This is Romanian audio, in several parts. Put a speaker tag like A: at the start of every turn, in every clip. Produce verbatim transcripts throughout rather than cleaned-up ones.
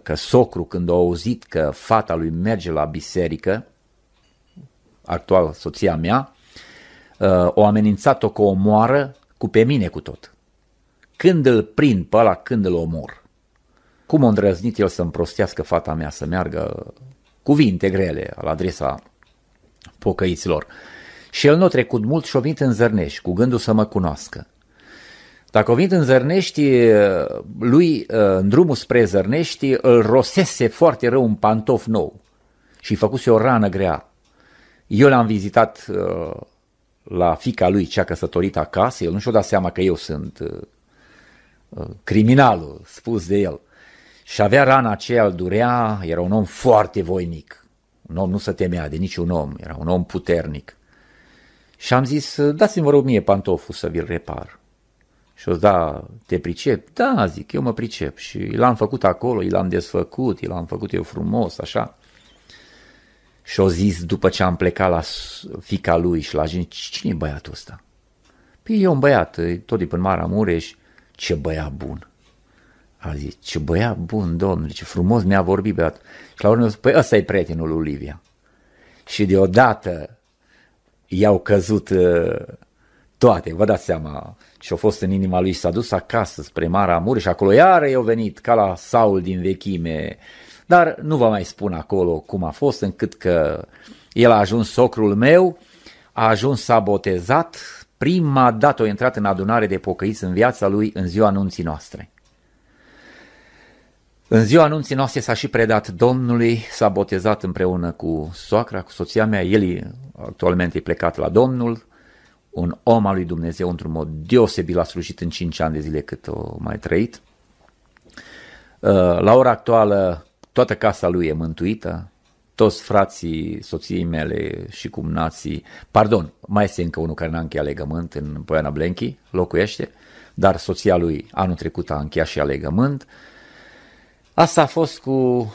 A: că socru, când a auzit că fata lui merge la biserică, actual soția mea, o amenințat-o că o omoară cu pe mine cu tot. Când îl prind pe ăla, când îl omor. Cum a îndrăznit el să împrostească fata mea, să meargă cuvinte grele la adresa pocăiților. Și el nu a trecut mult și a venit în Zărnești, cu gândul să mă cunoască. Dacă a venit în Zărnești, lui, în drumul spre Zărnești, îl rosese foarte rău un pantof nou și făcuse o rană grea. Eu l-am vizitat la fiica lui, cea căsătorită acasă, el nu și-o dat seama că eu sunt criminalul spus de el. Și avea rana aceea, îl durea, era un om foarte voinic. Un om nu se temea de niciun om, era un om puternic. Și am zis, dați-mi vă rog mie pantoful să vi-l repar. Și o zis, da, te pricep? Da, zic, eu mă pricep. Și l-am făcut acolo, l-am desfăcut, l-am făcut eu frumos, așa. Și o zis, după ce am plecat la fiica lui și la gente, cine e băiatul ăsta? Păi e un băiat, tot de până Maramureș, ce băiat bun. A zis, ce băiat bun, domnule, ce frumos mi-a vorbit băiatul. Și la urmă, păi ăsta e prietenul lui Livia. Și deodată i-au căzut toate, vă dați seama, și-a fost în inima lui și s-a dus acasă spre Maramureș și acolo iară i-a venit ca la Saul din vechime. Dar nu vă mai spun acolo cum a fost, încât că el a ajuns socrul meu, a ajuns s-a botezat, prima dată a intrat în adunare de pocăiți în viața lui în ziua anunții noastre. În ziua anunții noastre s-a și predat Domnului, s-a botezat împreună cu soacra, cu soția mea, el actualmente e plecat la Domnul, un om al lui Dumnezeu într-un mod deosebit, l-a slujit în cinci ani de zile cât o mai trăit. La ora actuală toată casa lui e mântuită, toți frații soției mele și cumnații, pardon, mai este încă unul care n-a încheiat legământ în Poiana Blenchi, locuiește, dar soția lui anul trecut a încheiat și a legământ. Asta a fost cu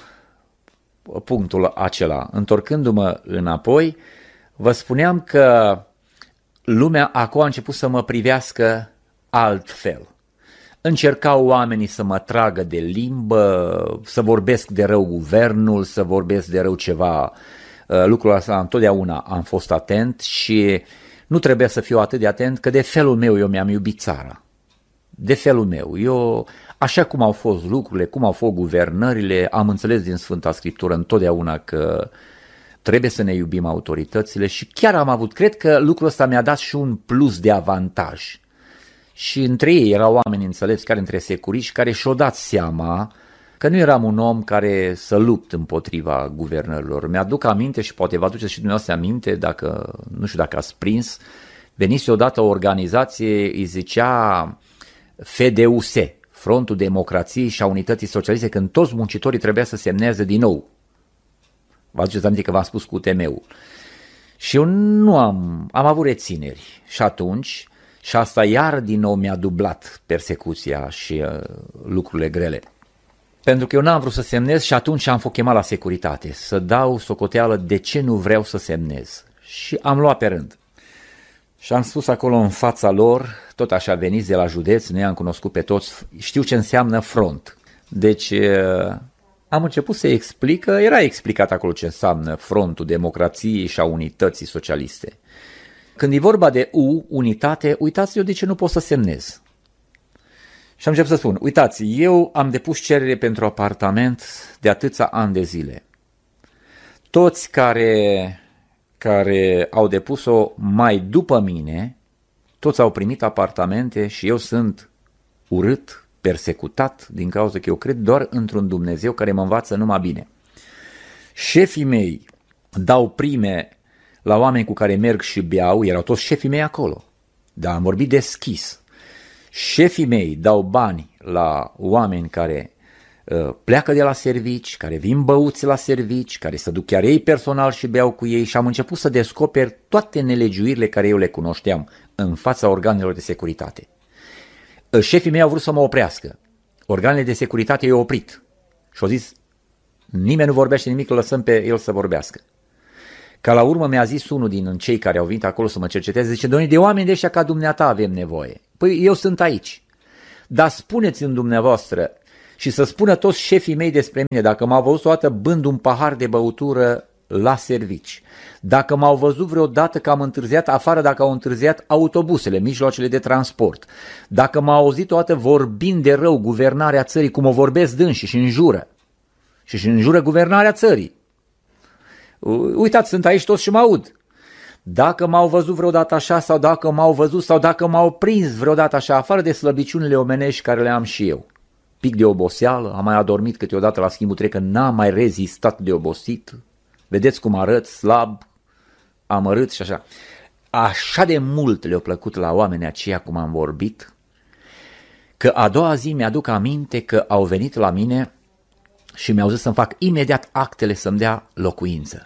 A: punctul acela. Întorcându-mă înapoi, vă spuneam că lumea acum a început să mă privească altfel. Încercau oamenii să mă tragă de limbă, să vorbesc de rău guvernul, să vorbesc de rău ceva. Lucrul ăsta întotdeauna am fost atent și nu trebuie să fiu atât de atent, că de felul meu eu mi-am iubit țara. De felul meu. Eu, așa cum au fost lucrurile, cum au fost guvernările, am înțeles din Sfânta Scriptură întotdeauna că trebuie să ne iubim autoritățile și chiar am avut, cred că lucrul ăsta mi-a dat și un plus de avantaj. Și între ei erau oameni înțelepți, care între securiști, care și-au dat seama că nu eram un om care să lupt împotriva guvernărilor. Mi-aduc aminte și poate vă aduceți și dumneavoastră aminte, dacă, nu știu dacă ați prins, venise odată o organizație, îi zicea F D U S, Frontul Democrației și a Unității Socialiste, când toți muncitorii trebuia să semneze din nou. Vă aduceți aminte că v-am spus cu U T M-ul. Și eu nu am, am avut rețineri și atunci, și asta iar din nou mi-a dublat persecuția și uh, lucrurile grele. Pentru că eu n-am vrut să semnez și atunci am fost chemat la securitate, să dau socoteală de ce nu vreau să semnez. Și am luat pe rând. Și am spus acolo în fața lor, tot așa veniți de la județ, noi am cunoscut pe toți, știu ce înseamnă front. Deci am început să explic, era explicat acolo ce înseamnă frontul democrației și a unității socialiste. Când e vorba de U, unitate, uitați eu de ce nu pot să semnez. Și am început să spun, uitați, eu am depus cerere pentru apartament de atâția ani de zile. Toți care... care au depus-o mai după mine, toți au primit apartamente și eu sunt urât, persecutat, din cauza că eu cred doar într-un Dumnezeu care mă învață numai bine. Șefii mei dau prime la oameni cu care merg și beau, erau toți șefii mei acolo, dar am vorbit deschis. Șefii mei dau bani la oameni care pleacă de la servici, care vin băuți la servici, care se duc chiar ei personal și beau cu ei și am început să descoper toate nelegiuirile care eu le cunoșteam în fața organelor de securitate. Șefii mei au vrut să mă oprească. Organele de securitate i-au oprit și au zis, nimeni nu vorbește nimic, lăsăm pe el să vorbească. Ca la urmă mi-a zis unul din cei care au venit acolo să mă cerceteze, zice, doamne, de oameni de ăștia ca dumneata avem nevoie. Păi eu sunt aici. Dar spuneți în dumneavoastră, și să spună toți șefii mei despre mine, dacă m-au văzut o dată bând un pahar de băutură la servici, dacă m-au văzut vreodată că am întârziat afară, dacă au întârziat autobuzele, mijloacele de transport, dacă m-au auzit o dată vorbind de rău guvernarea țării, cum o vorbesc dânsii și înjură, și și înjură guvernarea țării. Uitați, sunt aici toți și mă aud. Dacă m-au văzut vreodată așa sau dacă m-au văzut sau dacă m-au prins vreodată așa, afară de slăbiciunile omenești care le am și eu. Pic de oboseală, am mai adormit câteodată la schimbul trei, că n-am mai rezistat de obosit. Vedeți cum arăt, slab, amărât și așa. Așa de mult le-a plăcut la oamenii aceia cum am vorbit, că a doua zi mi-aduc aminte că au venit la mine și mi-au zis să-mi fac imediat actele să-mi dea locuință,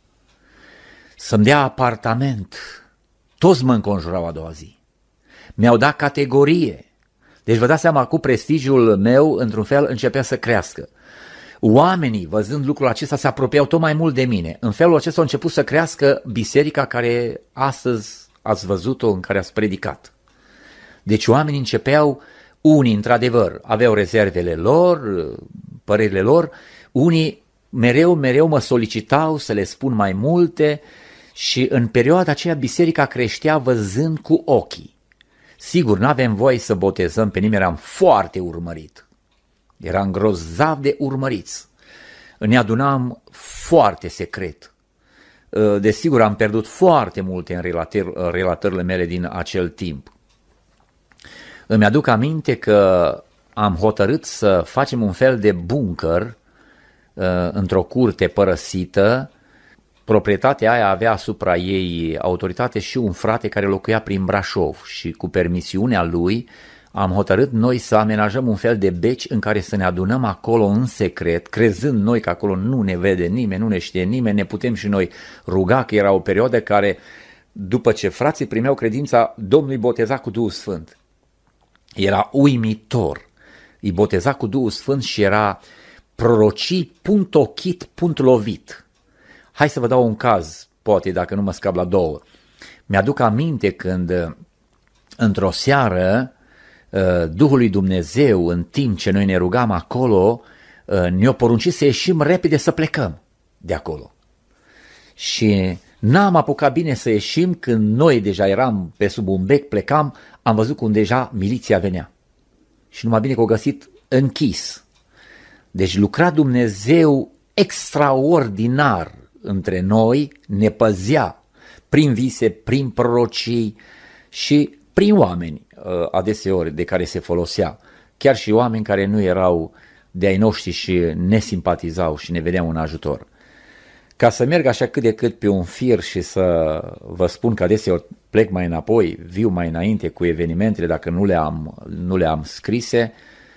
A: să-mi dea apartament. Toți mă înconjurau a doua zi. Mi-au dat categorie. Deci vă dați seama, cu prestigiul meu, într-un fel, începea să crească. Oamenii, văzând lucrul acesta, se apropiau tot mai mult de mine. În felul acesta a început să crească biserica care astăzi ați văzut-o, în care ați predicat. Deci oamenii începeau, unii într-adevăr aveau rezervele lor, părerile lor, unii mereu, mereu mă solicitau să le spun mai multe și în perioada aceea biserica creștea văzând cu ochii. Sigur, n-avem voie să botezăm pe nimeni, eram foarte urmărit. Eram grozav de urmăriți. Ne adunam foarte secret. Desigur, am pierdut foarte multe în relatări, relatările mele din acel timp. Îmi aduc aminte că am hotărât să facem un fel de bunker într-o curte părăsită. Proprietatea aia avea asupra ei autoritate și un frate care locuia prin Brașov și cu permisiunea lui am hotărât noi să amenajăm un fel de beci în care să ne adunăm acolo în secret, crezând noi că acolo nu ne vede nimeni, nu ne știe nimeni, ne putem și noi ruga, că era o perioadă care, după ce frații primeau credința, Domnul îi boteza cu Duhul Sfânt. Era uimitor. Îi boteza cu Duhul Sfânt și era prorocii punct ochit, punct lovit. Hai să vă dau un caz, poate dacă nu mă scap la două. Mi-aduc aminte când într-o seară Duhul lui Dumnezeu, în timp ce noi ne rugam acolo, ne-a poruncit să ieșim repede să plecăm de acolo. Și n-am apucat bine să ieșim, când noi deja eram pe sub un bec, plecam, am văzut cum deja miliția venea. Și numai bine că o găsit închis. Deci lucra Dumnezeu extraordinar între noi, ne păzea prin vise, prin prorocii și prin oameni adeseori de care se folosea, chiar și oameni care nu erau de-ai noștri și ne simpatizau și ne vedeau un ajutor. Ca să merg așa cât de cât pe un fir și să vă spun că adeseori plec mai înapoi, viu mai înainte cu evenimentele dacă nu le-am, nu le-am scrise,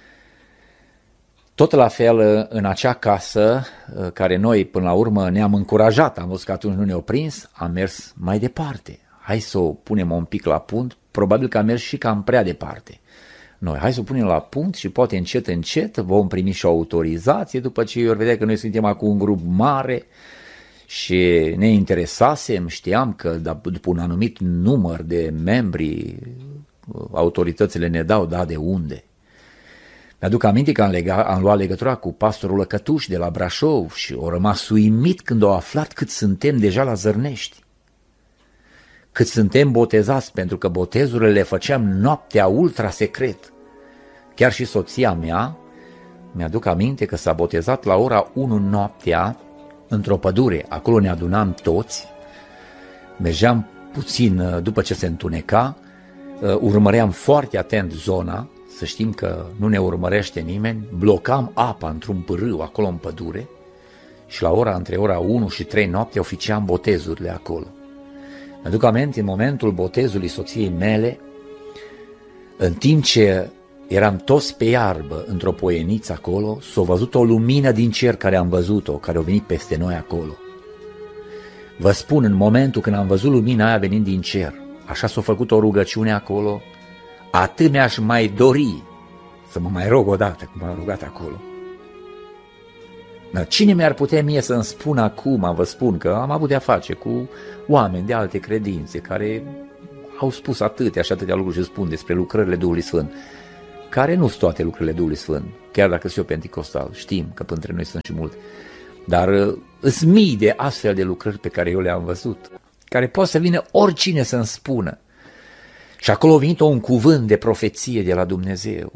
A: tot la fel în acea casă care noi până la urmă ne-am încurajat, am văzut că atunci nu ne-au prins, am mers mai departe. Hai să o punem un pic la punct, probabil că am mers și cam prea departe. Noi, hai să o punem la punct și poate încet, încet vom primi și o autorizație după ce vor vedea că noi suntem acum un grup mare și ne interesasem, știam că după un anumit număr de membri autoritățile ne dau, da, de unde. Mi-aduc aminte că am, lega, am luat legătura cu pastorul Lăcătuș de la Brașov și o rămas uimit când au aflat cât suntem deja la Zărnești. Cât suntem botezați, pentru că botezurile le făceam noaptea ultra secret. Chiar și soția mea, mi-aduc aminte că s-a botezat la ora unu noaptea într-o pădure. Acolo ne adunam toți, mergeam puțin după ce se întuneca, urmăream foarte atent zona, să știm că nu ne urmărește nimeni, blocam apa într-un pârâu acolo în pădure și la ora între ora unu și trei noaptea oficiam botezurile acolo. Mi-aduc aminte în momentul botezului soției mele, în timp ce eram toți pe iarbă într-o poieniță acolo, s-a văzut o lumină din cer care am văzut-o, care a venit peste noi acolo. Vă spun, în momentul când am văzut lumina aia venind din cer, așa s-a făcut o rugăciune acolo, atât mi-aș mai dori să mă mai rog odată cum m-am rugat acolo. Dar cine mi-ar putea mie să-mi spun acum, vă spun că am avut de-a face cu oameni de alte credințe care au spus atâtea și atâtea lucruri și spun despre lucrările Duhului Sfânt, care nu sunt toate lucrurile Duhului Sfânt, chiar dacă sunt eu penticostal, știm că între noi sunt și multe, dar sunt mii de astfel de lucrări pe care eu le-am văzut, care poate să vină oricine să-mi spună. Și acolo a venit un cuvânt de profeție de la Dumnezeu.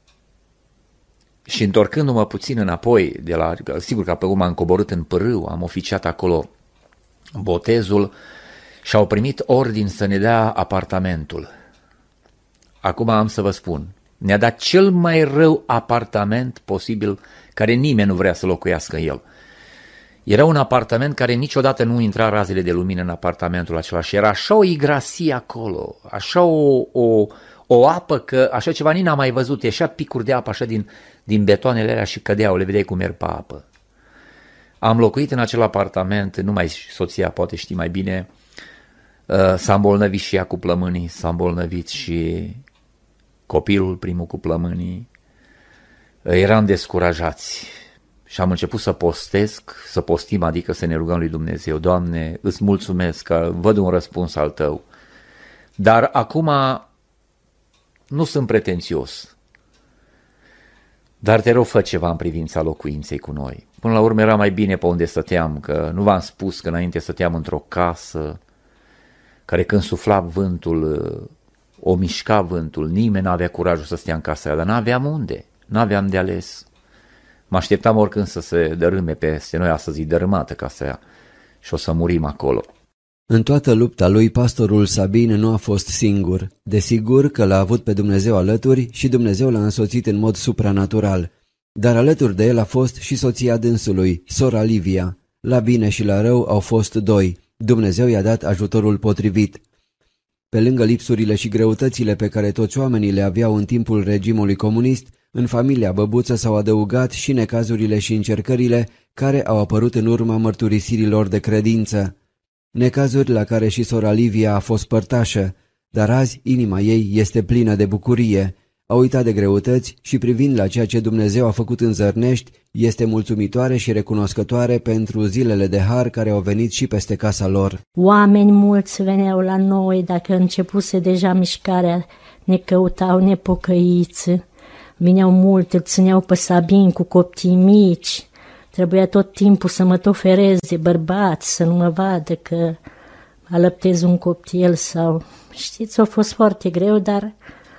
A: Și întorcându-mă puțin înapoi, de la, sigur că apoi m-am coborât în Pârâu, am oficiat acolo botezul și au primit ordin să ne dea apartamentul. Acum am să vă spun, ne-a dat cel mai rău apartament posibil, care nimeni nu vrea să locuiască în el. Era un apartament care niciodată nu intra razele de lumină în apartamentul acela și era așa o igrasie acolo, așa o, o, o apă că așa ceva nici n-am mai văzut, ieșea picuri de apă așa din, din betoanele alea și cădeau, le vedeai cum merg pe apă. Am locuit în acel apartament, numai soția poate ști mai bine, s-a îmbolnăvit și ea cu plămânii, s-a îmbolnăvit și copilul primul cu plămânii, eram descurajați. Și am început să postesc, să postim, adică să ne rugăm lui Dumnezeu. Doamne, îți mulțumesc că văd un răspuns al Tău. Dar acum nu sunt pretențios. Dar te rog, fă ceva în privința locuinței cu noi. Până la urmă era mai bine pe unde stăteam, că nu v-am spus că înainte stăteam într-o casă care când sufla vântul, o mișca vântul, nimeni n-avea curajul să stea în casa aia, dar n-aveam unde, n-aveam de ales. Mă așteptam oricând să se dărâme peste noi, astăzi e dărâmată casa aia și o să murim acolo.
B: În toată lupta lui, pastorul Sabin nu a fost singur. Desigur că l-a avut pe Dumnezeu alături și Dumnezeu l-a însoțit în mod supranatural. Dar alături de el a fost și soția dânsului, sora Livia. La bine și la rău au fost doi. Dumnezeu i-a dat ajutorul potrivit. Pe lângă lipsurile și greutățile pe care toți oamenii le aveau în timpul regimului comunist, în familia Băbuță s-au adăugat și necazurile și încercările care au apărut în urma mărturisirilor de credință. Necazuri la care și sora Livia a fost părtașă, dar azi inima ei este plină de bucurie. A uitat de greutăți și privind la ceea ce Dumnezeu a făcut în Zărnești, este mulțumitoare și recunoscătoare pentru zilele de har care au venit și peste casa lor.
C: Oameni mulți veneau la noi, dacă începuse deja mișcarea, ne căutau nepocăiți. Vineau mult, îl țineau pe Sabin cu copii mici. Trebuia tot timpul să mă tofereze bărbați, să nu mă vadă că alăptez un copil sau... Știți, a fost foarte greu, dar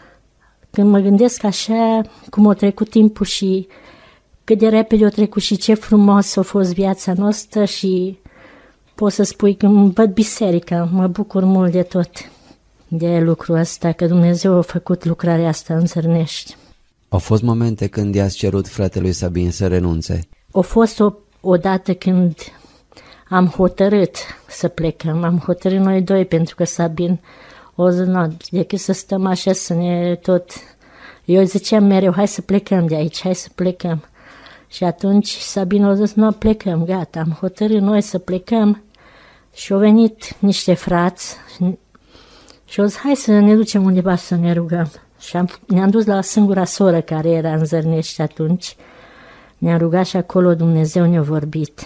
C: când mă gândesc așa cum a trecut timpul și cât de repede a trecut și ce frumos a fost viața noastră și pot să spui că îmi văd biserica, mă bucur mult de tot, de lucrul ăsta, că Dumnezeu a făcut lucrarea asta în Zărnești.
B: Au fost momente când i-ați cerut fratelui Sabin să renunțe?
C: A fost o, o dată când am hotărât să plecăm, am hotărât noi doi, pentru că Sabin o zi, nu, decât să stăm așa să ne tot... Eu ziceam mereu, hai să plecăm de aici, hai să plecăm. Și atunci Sabin a zis, nu, plecăm, gata, am hotărât noi să plecăm. Și au venit niște frați și au zis, hai să ne ducem undeva să ne rugăm. Și am, ne-am dus la singura soră care era în Zărnești atunci. Ne-am rugat și acolo Dumnezeu ne-a vorbit.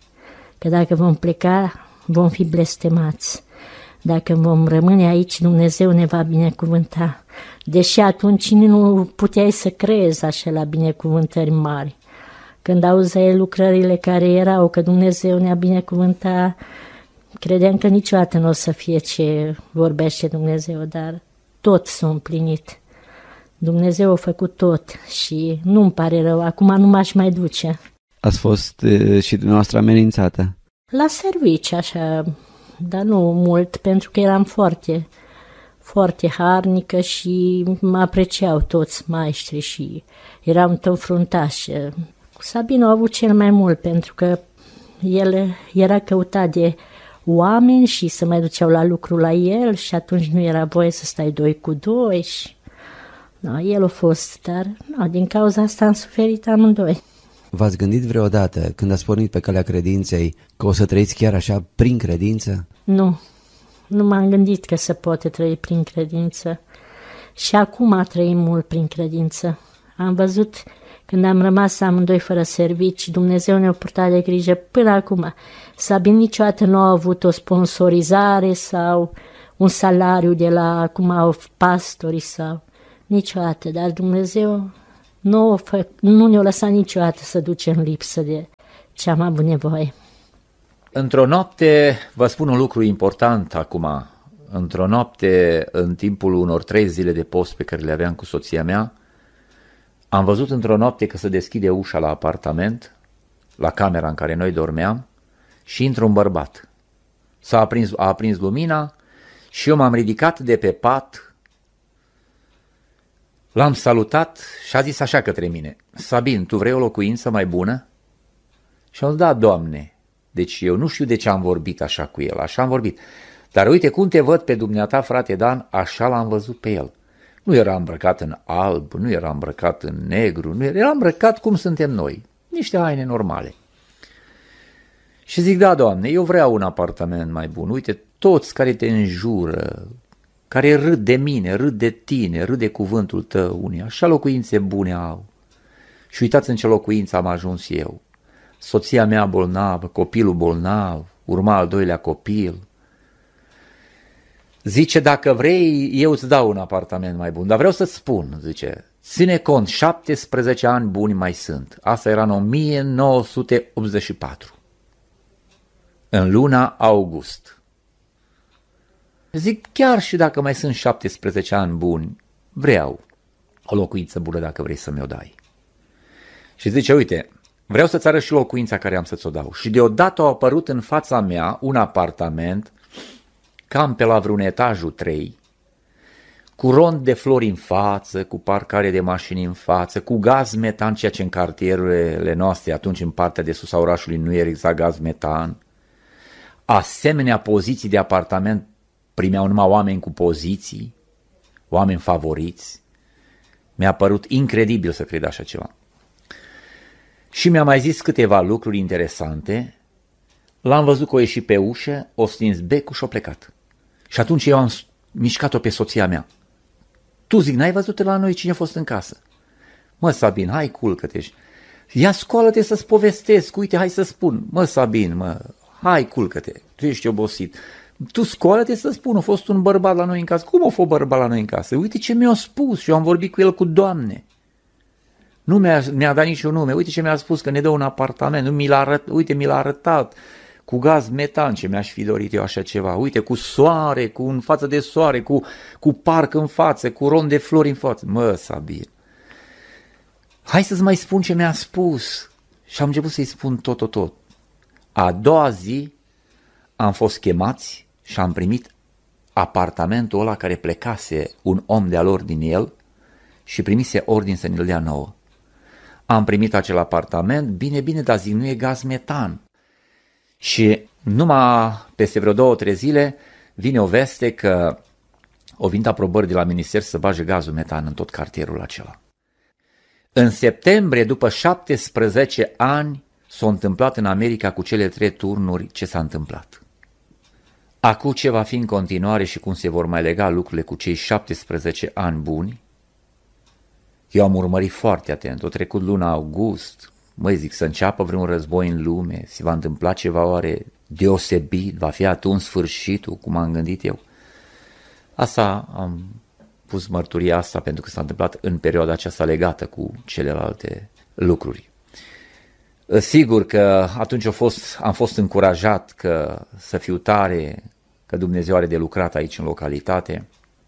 C: Că dacă vom pleca, vom fi blestemați. Dacă vom rămâne aici, Dumnezeu ne va binecuvânta. Deși atunci nu puteai să crezi așa la binecuvântări mari. Când auzeai lucrările care erau, că Dumnezeu ne-a binecuvântat, credeam că niciodată nu o să fie ce vorbește Dumnezeu, dar tot s-a împlinit. Dumnezeu a făcut tot și nu-mi pare rău, acum nu m-aș mai duce.
B: Ați fost e, și dumneavoastră amenințată?
C: La servici, așa, dar nu mult, pentru că eram foarte, foarte harnică și mă apreciau toți maestri și eram tot fruntași. Sabin a avut cel mai mult, pentru că el era căutat de oameni și se mai duceau la lucru la el și atunci nu era voie să stai doi cu doi și... No, el a fost, dar no, din cauza asta am suferit amândoi.
B: V-ați gândit vreodată, când ați pornit pe calea credinței, că o să trăiți chiar așa prin credință?
C: Nu, nu m-am gândit că se poate trăi prin credință. Și acum trăim mult prin credință. Am văzut, când am rămas amândoi fără servici, Dumnezeu ne-a purtat de grijă până acum. Sabin niciodată nu a avut o sponsorizare sau un salariu de la acum pastorii sau... niciodată, dar Dumnezeu nu, fă, nu ne-a lăsat niciodată să ducem lipsă de ce am avut nevoie.
A: Într-o noapte, vă spun un lucru important acum, într-o noapte, în timpul unor trei zile de post pe care le aveam cu soția mea, am văzut într-o noapte că se deschide ușa la apartament, la camera în care noi dormeam, și intră un bărbat. S-a aprins, a aprins lumina și eu m-am ridicat de pe pat, l-am salutat și a zis așa către mine: Sabin, tu vrei o locuință mai bună? Și am zis: da, Doamne. Deci eu nu știu de ce am vorbit așa cu el, așa am vorbit. Dar uite cum te văd pe dumneata, frate Dan, așa l-am văzut pe el. Nu era îmbrăcat în alb, nu era îmbrăcat în negru, nu era, era îmbrăcat cum suntem noi, niște haine normale. Și zic: da, Doamne, eu vreau un apartament mai bun. Uite, toți care te înjură, care râd de mine, râd de tine, râd de cuvântul tău, unii așa locuințe bune au. Și uitați în ce locuință am ajuns eu. Soția mea bolnavă, copilul bolnav, urma al doilea copil. Zice: dacă vrei, eu îți dau un apartament mai bun, dar vreau să-ți spun, zice, ține cont, șaptesprezece ani buni mai sunt. Asta era în o mie nouă sute optzeci și patru, în luna august. Zic: chiar și dacă mai sunt șaptesprezece ani buni, vreau o locuință bună dacă vrei să mi-o dai. Și zice: uite, vreau să-ți arăt și locuința care am să-ți o dau. Și deodată a apărut în fața mea un apartament, cam pe la vreun etajul trei, cu rond de flori în față, cu parcare de mașini în față, cu gaz metan, ceea ce în cartierele noastre, atunci în partea de sus a orașului, nu era exact gaz metan. Asemenea poziții de apartament primeau numai oameni cu poziții, oameni favoriți. Mi-a părut incredibil să cred așa ceva. Și mi-a mai zis câteva lucruri interesante. L-am văzut că o ieși pe ușă, o stins becul și o plecat. Și atunci eu am mișcat-o pe soția mea. Tu, zic, n-ai văzut la noi cine a fost în casă? Mă, Sabin, hai, culcă-te. Ia, scoală-te să-ți povestesc, uite, hai să spun. Mă, Sabin, mă, hai, culcă-te, tu ești obosit. Tu scoală-te să spun, a fost un bărbat la noi în casă. Cum a fost bărbat la noi în casă? Uite ce mi-a spus și eu am vorbit cu el cu Doamne. Nu mi-a, mi-a dat niciun nume, uite ce mi-a spus că ne dă un apartament, nu mi l-a arăt, uite mi l-a arătat, cu gaz metan, ce mi-aș fi dorit eu așa ceva, uite cu soare, cu în față de soare, cu, cu parc în față, cu rond de flori în față. Mă, Sabin, hai să-ți mai spun ce mi-a spus. Și am început să-i spun tot, tot, tot. A doua zi am fost chemați și am primit apartamentul ăla care plecase un om de-al lor din el și primise ordin să ne-l dea nouă. Am primit acel apartament, bine, bine, dar zic, nu e gaz metan. Și numai peste vreo două, trei zile vine o veste că au venit aprobări de la minister să bage gazul metan în tot cartierul acela. În septembrie, după șaptesprezece ani, s-a întâmplat în America cu cele trei turnuri ce s-a întâmplat. Acum ce va fi în continuare și cum se vor mai lega lucrurile cu cei șaptesprezece ani buni, eu am urmărit foarte atent, a trecut luna august, măi, zic, să înceapă vreun război în lume, se va întâmpla ceva oare deosebit, va fi atunci sfârșitul, cum am gândit eu. Asta am pus mărturia asta pentru că s-a întâmplat în perioada aceasta legată cu celelalte lucruri. Sigur că atunci a fost, am fost încurajat că să fiu tare, că Dumnezeu are de lucrat aici în localitate.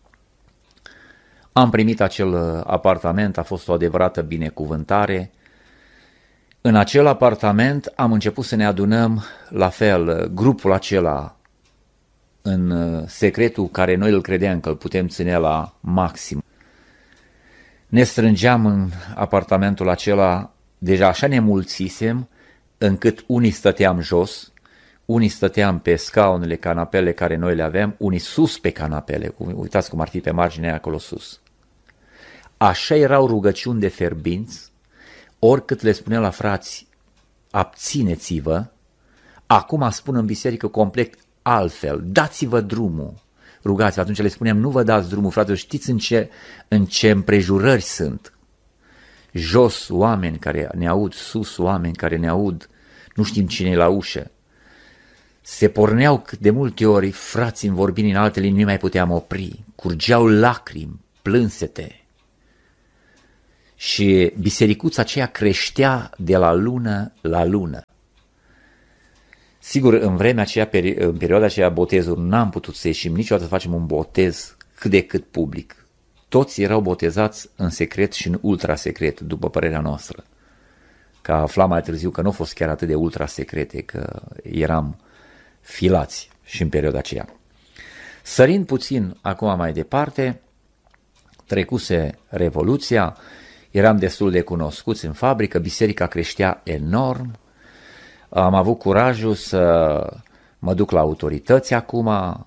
A: Am primit acel apartament, a fost o adevărată binecuvântare. În acel apartament am început să ne adunăm, la fel, grupul acela, în secretul care noi îl credeam că îl putem ține la maxim. Ne strângeam în apartamentul acela, deja așa ne mulțisem, încât unii stăteam jos, unii stăteam pe scaunele, canapele care noi le aveam, unii sus pe canapele, uitați cum ar fi pe marginea acolo sus. Așa erau rugăciuni de fierbinți, oricât le spunea la frați, abțineți-vă, acum spun în biserică complet altfel, dați-vă drumul, rugați, atunci le spuneam, nu vă dați drumul, fraților, știți în ce, în ce împrejurări sunt. Jos oameni care ne aud, sus oameni care ne aud, nu știm cine e la ușă. Se porneau de multe ori frații în vorbind în alte limbi, nu mai puteam opri, curgeau lacrimi, plânsete. și bisericuța aceea creștea de la lună la lună. Sigur, în vremea aceea, în perioada aceea botezuri, n-am putut să ieșim niciodată să facem un botez cât de cât public. Toți erau botezați în secret și în ultra-secret, după părerea noastră. Că aflam mai târziu că nu au fost chiar atât de ultra-secrete, că eram filați și în perioada aceea. Sărind puțin acum mai departe, trecuse Revoluția, eram destul de cunoscuți în fabrică, biserica creștea enorm, am avut curajul să mă duc la autorități acum,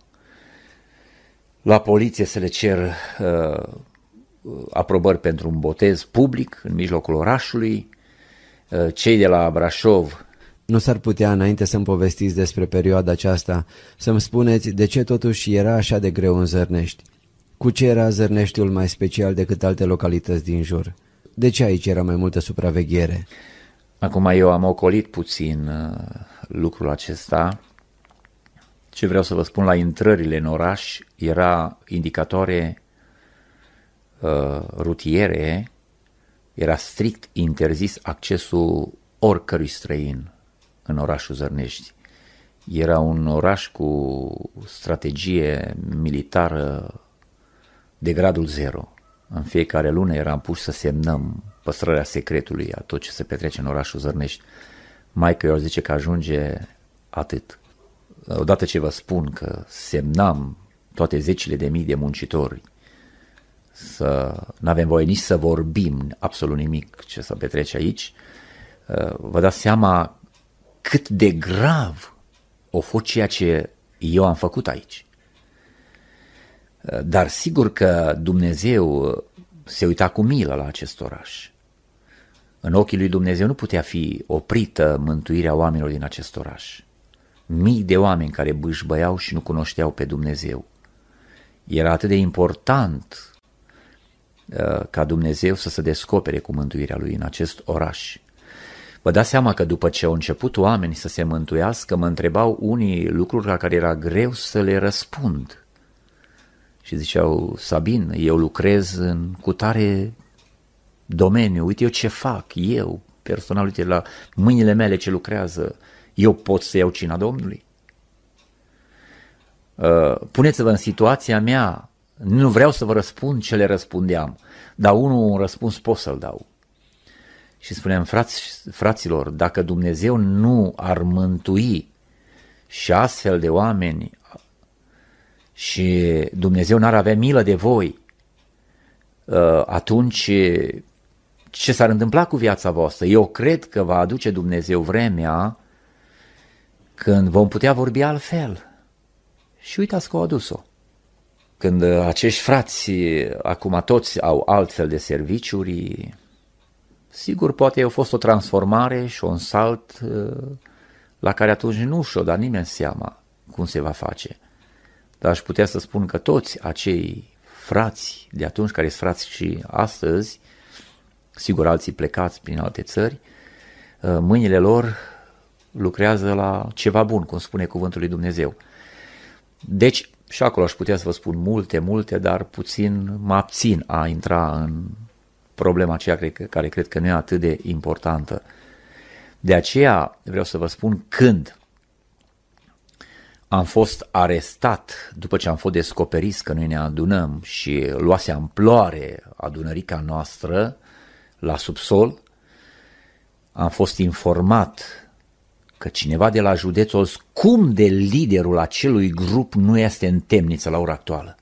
A: la poliție să le cer uh, aprobări pentru un botez public în mijlocul orașului. Uh, cei de la Brașov...
B: Nu s-ar putea, înainte să-mi povestiți despre perioada aceasta, să-mi spuneți de ce totuși era așa de greu în Zărnești? Cu ce era Zărneștiul mai special decât alte localități din jur? De ce aici era mai multă supraveghere?
A: Acum eu am ocolit puțin uh, lucrul acesta. Ce vreau să vă spun, la intrările în oraș era indicatoare uh, rutiere, era strict interzis accesul oricărui străin în orașul Zărnești. Era un oraș cu strategie militară de gradul zero. În fiecare lună eram puși să semnăm păstrarea secretului a tot ce se petrece în orașul Zărnești. Maică eu zice că ajunge atât. Odată ce vă spun că semnam toate zecile de mii de muncitori, să nu avem voie nici să vorbim absolut nimic ce se petrece aici, vă dați seama cât de grav o fost ceea ce eu am făcut aici. Dar sigur că Dumnezeu se uita cu milă la acest oraș. În ochii lui Dumnezeu nu putea fi oprită mântuirea oamenilor din acest oraș. Mii de oameni care bâșbăiau și nu cunoșteau pe Dumnezeu. Era atât de important uh, ca Dumnezeu să se descopere cu mântuirea lui în acest oraș. Vă dați seama că după ce au început oamenii să se mântuiască, mă întrebau unii lucruri la care era greu să le răspund. Și ziceau, Sabin, eu lucrez în cutare domeniu, uite eu ce fac, eu, personal, uite la mâinile mele ce lucrează, eu pot să iau cina Domnului? Uh, puneți-vă în situația mea, nu vreau să vă răspund ce le răspundeam, dar unul un răspuns pot să-l dau. Și spuneam, frați, fraților, dacă Dumnezeu nu ar mântui și astfel de oameni și Dumnezeu n-ar avea milă de voi, atunci ce s-ar întâmpla cu viața voastră? Eu cred că va aduce Dumnezeu vremea când vom putea vorbi altfel. Și uitați că au adus-o. Când acești frați acum toți au altfel de serviciuri, sigur poate a fost o transformare și un salt la care atunci nu și-o da nimeni seama cum se va face. Dar aș putea să spun că toți acei frați de atunci, care sunt frați și astăzi, sigur alții plecați prin alte țări, mâinile lor lucrează la ceva bun, cum spune cuvântul lui Dumnezeu. Deci, și acolo aș putea să vă spun multe, multe, dar puțin mă abțin a intra în problema aceea care cred că nu e atât de importantă. De aceea vreau să vă spun, când am fost arestat, după ce am fost descoperiți că noi ne adunăm și luase amploare adunărica noastră la subsol, am fost informat că cineva de la județul a zis, cum de liderul acelui grup nu este în temniță la ora actuală?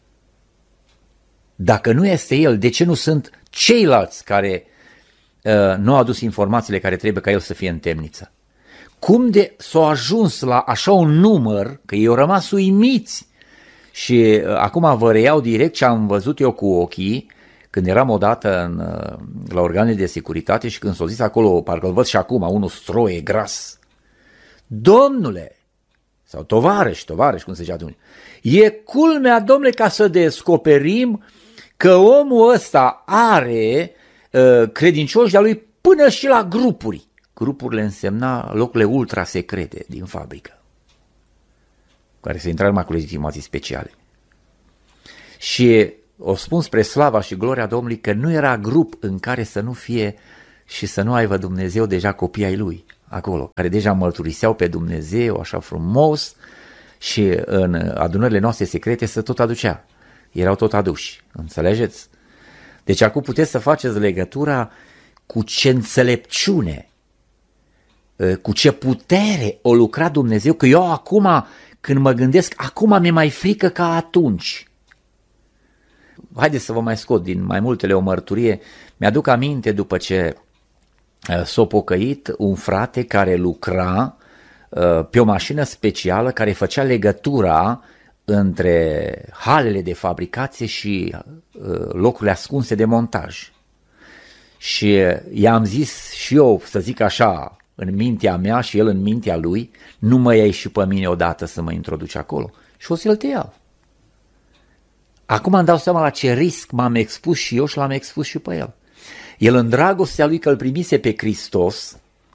A: Dacă nu este el, de ce nu sunt ceilalți care uh, nu au adus informațiile care trebuie ca el să fie în temniță? Cum de s-au ajuns la așa un număr, că ei au rămas uimiți? Și uh, acum vă reiau direct ce am văzut eu cu ochii, când eram odată în, uh, la organele de securitate și când s-au zis acolo, parcă-l văd și acum, unul stroie, gras. Domnule, sau tovarăș, tovarăș, cum se zicea atunci, e culmea, domnule, ca să descoperim că omul ăsta are uh, credincioși de-a lui până și la grupuri. Grupurile însemna locurile ultra secrete din fabrică, care se intra numai cu legitimații speciale. Și o spun spre slava și gloria Domnului că nu era grup în care să nu fie și să nu aibă Dumnezeu deja copii ai lui acolo, care deja mărturiseau pe Dumnezeu așa frumos și în adunările noastre secrete să tot aducea. Erau tot aduși, înțelegeți? Deci acum puteți să faceți legătura cu ce înțelepciune, cu ce putere o lucra Dumnezeu, că eu acum, când mă gândesc, acum mi-e mai frică ca atunci. Haideți să vă mai scot din mai multele o mărturie. Mi-aduc aminte după ce s-a pocăit un frate care lucra pe o mașină specială care făcea legătura între halele de fabricație și locurile ascunse de montaj. Și i-am zis și eu, să zic așa, în mintea mea și el în mintea lui, nu mă iei și pe mine odată să mă introduci acolo. Și o să-l te iau. Acum îmi dau seama la ce risc m-am expus și eu și l-am expus și pe el. El în dragostea lui că îl primise pe Hristos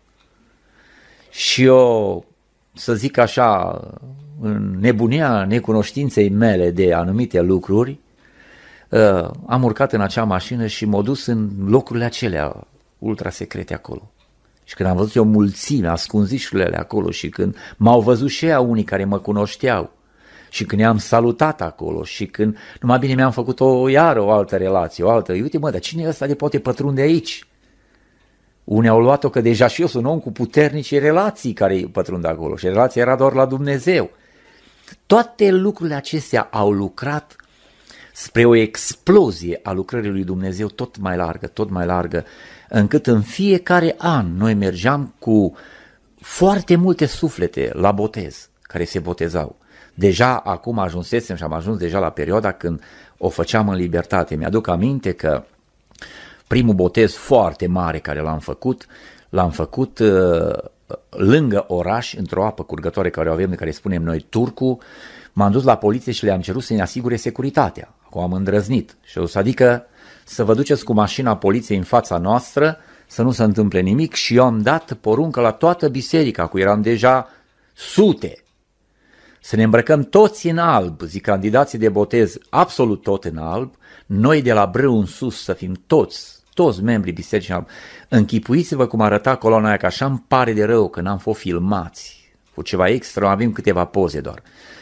A: și eu, să zic așa, în nebunia necunoștinței mele de anumite lucruri, am urcat în acea mașină și m-am dus în locurile acelea ultra secrete acolo. Și când am văzut eu mulțime, ascunzișurile acolo și când m-au văzut și ea unii care mă cunoșteau și când i-am salutat acolo și când, numai bine mi-am făcut o iară o altă relație, o altă, uite mă, dar cine e ăsta de poate pătrunde aici? Unii au luat-o că deja și eu sunt om cu puternice relații care pătrund acolo și relația era doar la Dumnezeu. Toate lucrurile acestea au lucrat spre o explozie a lucrării lui Dumnezeu tot mai largă, tot mai largă, încât în fiecare an noi mergeam cu foarte multe suflete la botez, care se botezau. Deja acum ajunsesem și am ajuns deja la perioada când o făceam în libertate. Mi-aduc aminte că primul botez foarte mare care l-am făcut, l-am făcut uh, lângă oraș, într-o apă curgătoare care o avem, de care spunem noi Turcu. M-am dus la poliție și le-am cerut să ne asigure securitatea. Acum am îndrăznit și o să adică să vă duceți cu mașina poliției în fața noastră, să nu se întâmple nimic și eu am dat poruncă la toată biserica, cu eram deja sute, să ne îmbrăcăm toți în alb, zic candidații de botez, absolut tot în alb, noi de la brâu în sus să fim toți, toți membrii bisericii în alb. Închipuiți-vă cum arăta coloana aia, că așa îmi pare de rău că n-am fost filmați, cu ceva extra, avem câteva poze doar.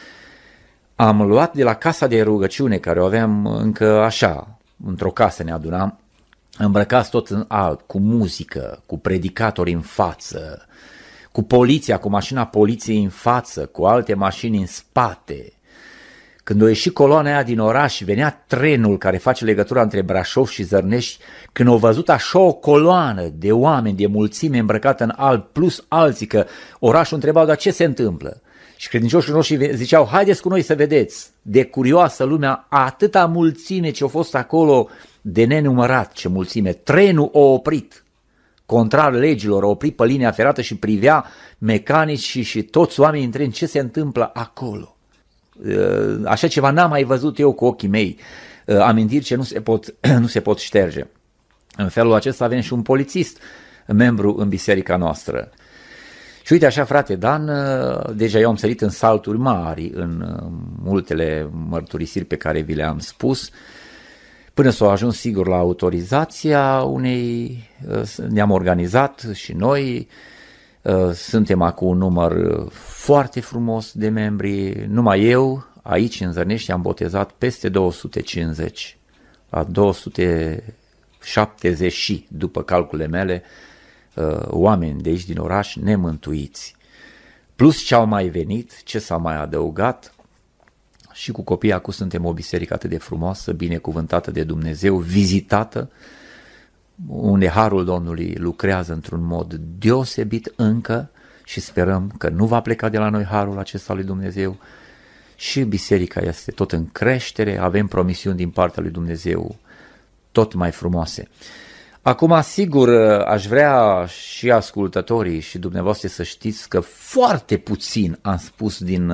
A: Am luat de la casa de rugăciune, care o aveam încă așa, într-o casă ne adunam, îmbrăcați tot în alb, cu muzică, cu predicatori în față, cu poliția, cu mașina poliției în față, cu alte mașini în spate. Când o ieși coloana aia din oraș, venea trenul care face legătura între Brașov și Zărnești, când au văzut așa o coloană de oameni, de mulțime îmbrăcată în alb, plus alții, că orașul întrebau, dar ce se întâmplă? Și credincioșii noștri ziceau, haideți cu noi să vedeți, de curioasă lumea, atâta mulțime ce a fost acolo, de nenumărat ce mulțime. Trenul a oprit, contrar legilor, a oprit pe linia ferată și privea mecanici și, și toți oamenii în tren ce se întâmplă acolo. Așa ceva n-am mai văzut eu cu ochii mei, amintiri ce nu se pot, nu se pot șterge. În felul acesta avem și un polițist, membru în biserica noastră. Și uite așa, frate Dan, deja eu am sărit în salturi mari, în multele mărturisiri pe care vi le-am spus, până s-au ajuns sigur la autorizația unei, ne-am organizat și noi, suntem acum un număr foarte frumos de membri, numai eu, aici în Zărnești am botezat peste două sute cincizeci, la două sute șaptezeci după calculele mele, oameni de aici din oraș nemântuiți, plus ce au mai venit, ce s-a mai adăugat. Și cu copiii acum suntem o biserică atât de frumoasă, binecuvântată de Dumnezeu, vizitată, unde harul Domnului lucrează într-un mod deosebit încă și sperăm că nu va pleca de la noi harul acesta lui Dumnezeu. Și biserica este tot în creștere, avem promisiuni din partea lui Dumnezeu tot mai frumoase. Acum, sigur, aș vrea și ascultătorii și dumneavoastră să știți că foarte puțin am spus din,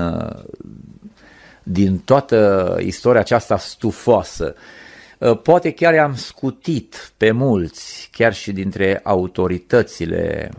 A: din toată istoria aceasta stufoasă. Poate chiar i-am scutit pe mulți, chiar și dintre autoritățile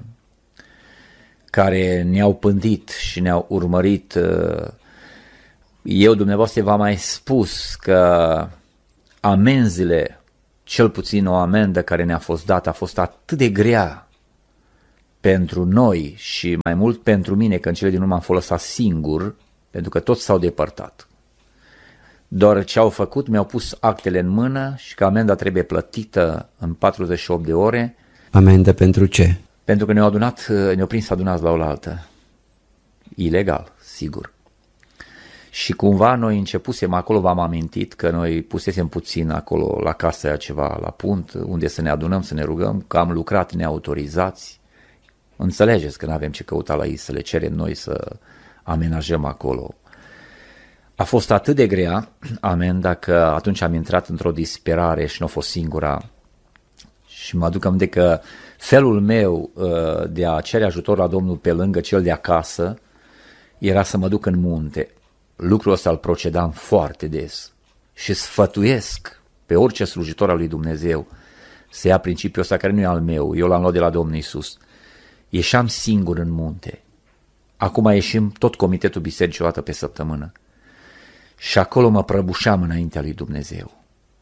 A: care ne-au pândit și ne-au urmărit. Eu, dumneavoastră, v-am mai spus că amenzile, cel puțin o amendă care ne-a fost dată, a fost atât de grea pentru noi și mai mult pentru mine, că în cele din urmă am fost lăsat singur, pentru că toți s-au depărtat. Doar ce au făcut, mi-au pus actele în mână și că amenda trebuie plătită în patruzeci și opt de ore.
B: Amendă pentru ce?
A: Pentru că ne-au adunat, ne-au prins adunați la oaltă. Ilegal, sigur. Și cumva noi începusem acolo, v-am amintit că noi pusesem puțin acolo la casă aia ceva la punct, unde să ne adunăm, să ne rugăm, că am lucrat neautorizați. Înțelegeți că nu avem ce căuta la ei, să le cerem noi să amenajăm acolo. A fost atât de grea amenda că atunci am intrat într-o disperare și nu a fost singura. Și mă aduc aminte că felul meu de a cere ajutor la Domnul pe lângă cel de acasă era să mă duc în munte. Lucrul ăsta îl procedam foarte des și sfătuiesc pe orice slujitor al lui Dumnezeu să ia principiul ăsta care nu e al meu, eu l-am luat de la Domnul Iisus. Ieșeam singur în munte. Acum ieșim tot comitetul bisericii o dată pe săptămână. Și acolo mă prăbușeam înaintea lui Dumnezeu.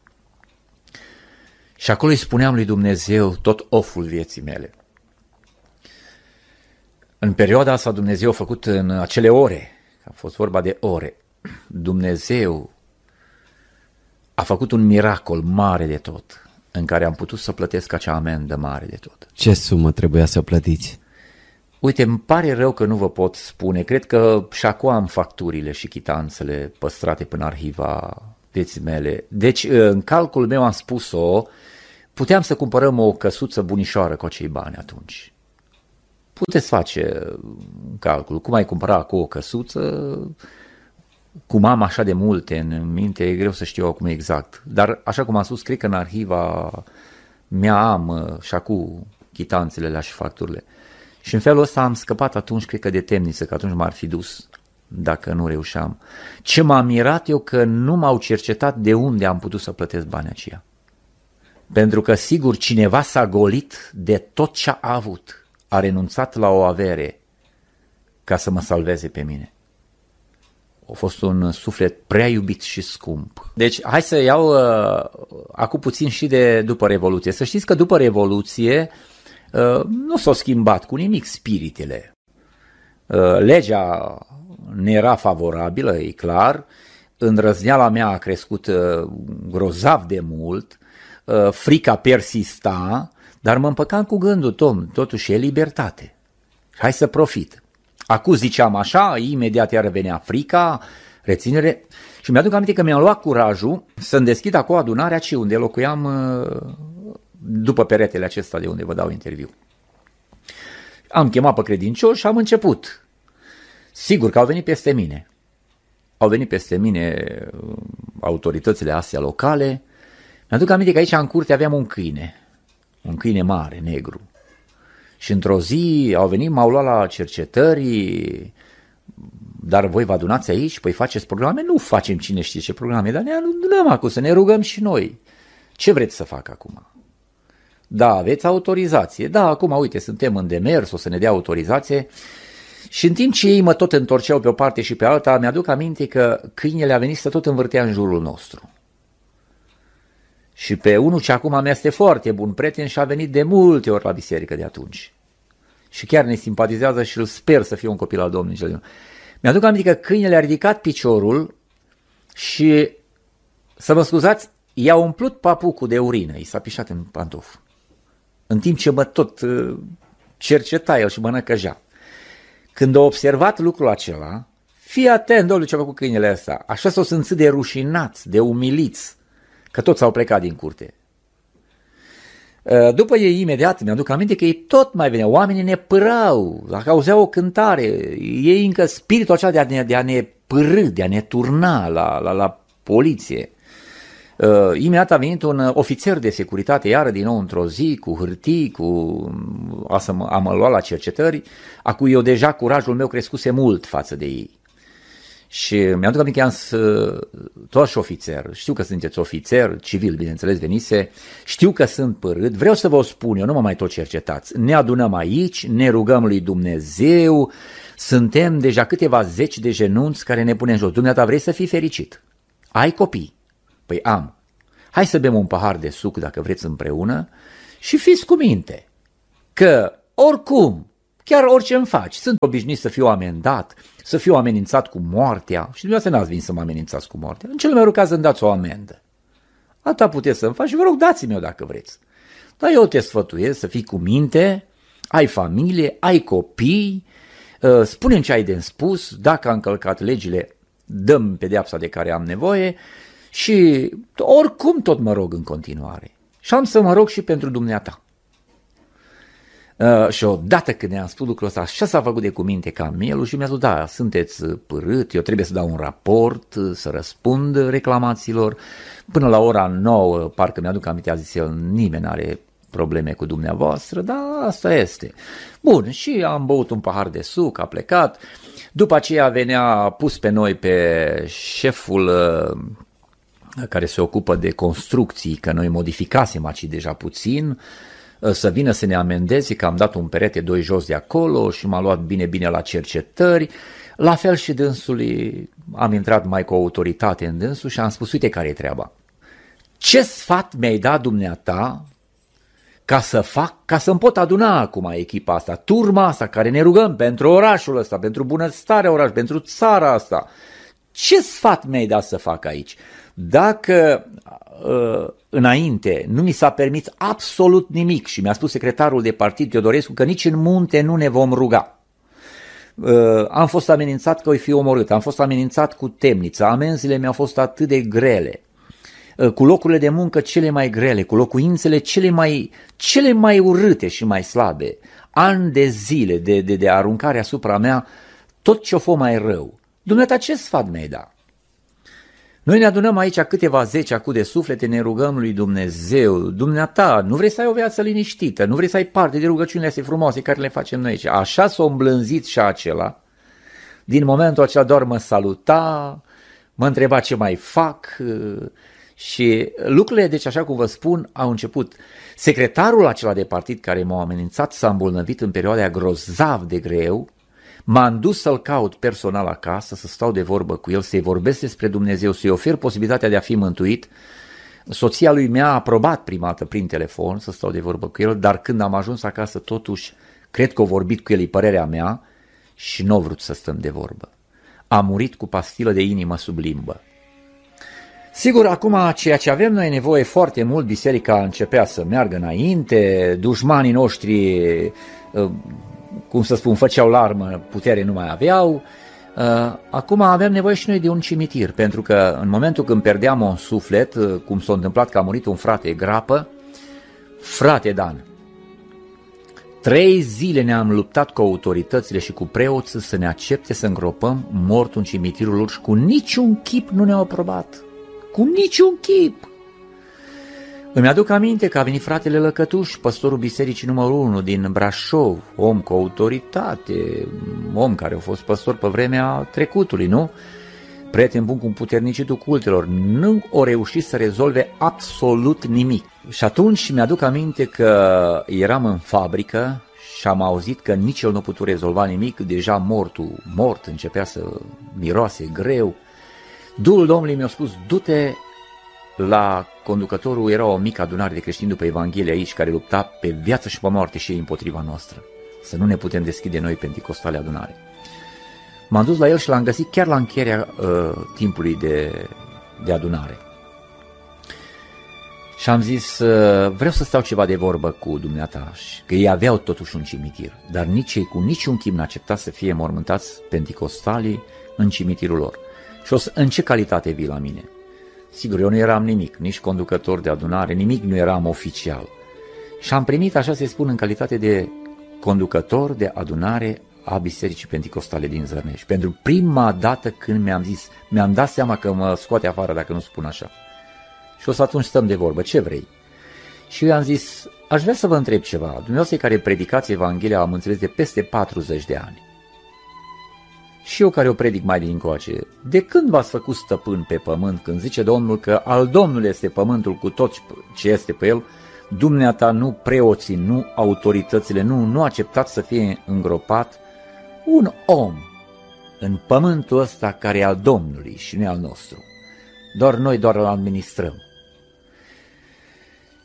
A: Și acolo îi spuneam lui Dumnezeu tot oful vieții mele. În perioada asta Dumnezeu a făcut în acele ore, a fost vorba de ore, Dumnezeu a făcut un miracol mare de tot, în care am putut să plătesc acea amendă mare de tot.
B: Ce sumă trebuia să plătiți?
A: Uite, îmi pare rău că nu vă pot spune, cred că și acum am facturile și chitanțele păstrate până arhiva vieții mele. Deci, în calculul meu am spus-o, puteam să cumpărăm o căsuță bunișoară cu acei bani atunci. Puteți face un calcul, cum ai cumpăra cu o căsuță, cum am așa de multe în minte, e greu să știu acum exact. Dar, așa cum am spus, cred că în arhiva mea am și acum chitanțele și facturile. Și în felul ăsta am scăpat atunci, cred că de temniță, că atunci m-ar fi dus dacă nu reușeam. Ce m-a mirat eu că nu m-au cercetat de unde am putut să plătesc banii aceia. Pentru că sigur cineva s-a golit de tot ce a avut, a renunțat la o avere ca să mă salveze pe mine. A fost un suflet prea iubit și scump. Deci hai să iau uh, acum puțin și de după Revoluție. Să știți că după Revoluție uh, nu s-au schimbat cu nimic spiritele. Uh, legea ne era favorabilă, e clar, îndrăzneala mea a crescut uh, grozav de mult, uh, frica persista, dar mă împăcam cu gândul, Tom, totuși e libertate. Hai să profit. Acum ziceam așa, imediat iar venea frica, reținere, și mi-aduc aminte că mi-am luat curajul să-mi deschid acolo adunarea aici unde locuiam după peretele acesta de unde vă dau interviu. Am chemat pe credincioși și am început. Sigur că au venit peste mine. Au venit peste mine autoritățile astea locale. Mi-aduc aminte că aici în curte aveam un câine, un câine mare, negru. Și într-o zi au venit, m-au luat la cercetări, dar voi vă adunați aici, păi faceți programe? Nu facem cine știe ce programe, dar ne adunăm acum să ne rugăm și noi. Ce vreți să fac acum? Da, aveți autorizație. Da, acum, uite, suntem în demers, o să ne dea autorizație. Și în timp ce ei mă tot întorceau pe o parte și pe alta, mi-aduc aminte că câinele a venit să tot învârtea în jurul nostru. Și pe unul ce acum mi este foarte bun prieten și a venit de multe ori la biserică de atunci. Și chiar ne simpatizează și îl sper să fie un copil al Domnului. Mi-aduc aminte că câinele a ridicat piciorul și, să mă scuzați, i-a umplut papucul de urină, i s-a pișat în pantof. În timp ce mă tot cerceta el și mă năcăjea. Când a observat lucrul acela, fii atent, Domnule, ce a făcut câinele ăsta. Așa s-o simțit de rușinați, de umiliți, că toți s-au plecat din curte. După ei, imediat, mi-aduc aminte că ei tot mai veneau, oamenii ne pârau, dacă auzeau o cântare, ei încă spiritul acela de a ne, de a ne pârâ, de a ne turna la, la, la poliție. Uh, imediat a venit un ofițer de securitate, iară din nou într-o zi, cu hârtii, cu a, să mă, a mă lua la cercetări, a cui eu deja curajul meu crescuse mult față de ei. Și mi-aduc aminte că am toți ofițer, știu că sunteți ofițer, civil, bineînțeles, venise, știu că sunt părât, vreau să vă spun, eu nu mă mai tot cercetați, ne adunăm aici, ne rugăm lui Dumnezeu, suntem deja câteva zeci de genunți care ne punem jos. Dumneata, vrei să fii fericit? Ai copii? Păi am. hai să bem un pahar de suc dacă vreți împreună și fiți cu minte că oricum, chiar orice îmi faci, sunt obișnuit să fiu amendat, să fiu amenințat cu moartea și dumneavoastră n-ați venit să mă amenințați cu moartea. În cel mai rău caz îmi dați o amendă. Atâta puteți să-mi faci și vă rog dați-mi-o dacă vreți. Dar eu te sfătuiesc să fii cu minte, ai familie, ai copii, spune-mi ce ai de spus, dacă am încălcat legile, dăm pedeapsa de care am nevoie și oricum tot mă rog în continuare. Și am să mă rog și pentru dumneata. Uh, și odată când ne-am spus lucrul ăsta, așa s-a făcut de cuminte ca mielul și mi-a zis, da, sunteți părât, eu trebuie să dau un raport, să răspund reclamațiilor. Până la ora nouă, parcă mi-aduc aminte, a zis el, nimeni n-are probleme cu dumneavoastră, dar asta este. Bun, și am băut un pahar de suc, a plecat. După aceea venea, pus pe noi pe șeful uh, care se ocupă de construcții, că noi modificasem aici deja puțin, să vină să ne amendeze că am dat un perete doi jos de acolo și m-a luat bine bine la cercetări. La fel și dânsului, am intrat mai cu autoritate în dânsul și am spus, uite care e treaba. Ce sfat mi-ai dat dumneata ca să fac, ca să-mi pot aduna acum echipa asta, turma asta care ne rugăm pentru orașul ăsta, pentru bunăstarea orașului, pentru țara asta. Ce sfat mi-ai dat să fac aici? Dacă uh, înainte nu mi s-a permis absolut nimic și mi-a spus secretarul de partid Teodorescu că nici în munte nu ne vom ruga. Uh, am fost amenințat că voi fi omorât, am fost amenințat cu temniță, amenziile mi-au fost atât de grele, uh, cu locurile de muncă cele mai grele, cu locuințele cele mai, cele mai urâte și mai slabe, ani de zile de, de, de aruncare asupra mea, tot ce-o fost mai rău. Dumneata, ce sfat mi-ai dat? Noi ne adunăm aici câteva zeci acu de suflete, ne rugăm lui Dumnezeu. Dumneata, nu vrei să ai o viață liniștită, nu vrei să ai parte de rugăciunile astea frumoase care le facem noi aici. Așa s-a îmblânzit și acela. Din momentul acela doar mă saluta, mă întreba ce mai fac și lucrurile, deci așa cum vă spun, au început. Secretarul acela de partid care m-a amenințat s-a îmbolnăvit în perioada grozav de greu. M-am dus să-l caut personal acasă, să stau de vorbă cu el, să-i vorbesc despre Dumnezeu, să-i ofer posibilitatea de a fi mântuit. Soția lui mi-a aprobat prima dată prin telefon să stau de vorbă cu el, dar când am ajuns acasă totuși, cred că a vorbit cu el, e părerea mea, și nu a vrut să stăm de vorbă. A murit cu pastilă de inimă sub limbă. Sigur, acum ceea ce avem noi nevoie foarte mult, biserica începea să meargă înainte, dușmanii noștri, cum să spun, făceau larmă, putere nu mai aveau. Acum avem nevoie și noi de un cimitir, pentru că în momentul când perdeam un suflet, cum s-a întâmplat că a murit un frate grapă, frate Dan, trei zile ne-am luptat cu autoritățile și cu preoții să ne accepte să îngropăm mortul în cimitirul lor și cu niciun chip nu ne-au aprobat. Cu niciun chip! Îmi aduc aminte că a venit fratele Lăcătuș, păstorul bisericii numărul unu din Brașov, om cu autoritate, om care a fost păstor pe vremea trecutului, nu? Prieten bun cu puternicitul cultelor, nu o reușit să rezolve absolut nimic. Și atunci mi-aduc aminte că eram în fabrică și am auzit că nici el nu a putut rezolva nimic, deja mortul, mort, începea să miroase greu. Duhul Domnului mi-a spus, du-te la conducătorul, era o mică adunare de creștini după Evanghelie aici, care lupta pe viață și pe moarte și ei împotriva noastră. Să nu ne putem deschide noi penticostale adunare. M-am dus la el și l-am găsit chiar la încheierea uh, timpului de, de adunare. Și am zis, uh, vreau să stau ceva de vorbă cu dumneata, că ei aveau totuși un cimitir, dar nici ei cu niciun chip n-accepta să fie mormântați penticostalii în cimitirul lor. Și o să, în ce calitate vii la mine? Sigur, eu nu eram nimic, nici conducător de adunare, nimic nu eram oficial. Și am primit, așa se spun, în calitate de conducător de adunare a Bisericii Penticostale din Zărnești. Pentru prima dată când mi-am zis, mi-am dat seama că mă scoate afară dacă nu spun așa. Și o să atunci stăm de vorbă, ce vrei? Și eu am zis, aș vrea să vă întreb ceva. Dumneavoastră care predicați Evanghelia, am înțeles, de peste patruzeci de ani. Și eu care o predic mai din încoace, de când v-ați făcut stăpân pe pământ, când zice Domnul că al Domnului este pământul cu tot ce este pe el, dumneata, nu preoții, nu autoritățile, nu, nu acceptați să fie îngropat un om în pământul ăsta care e al Domnului și nu e al nostru. Doar noi doar îl administrăm.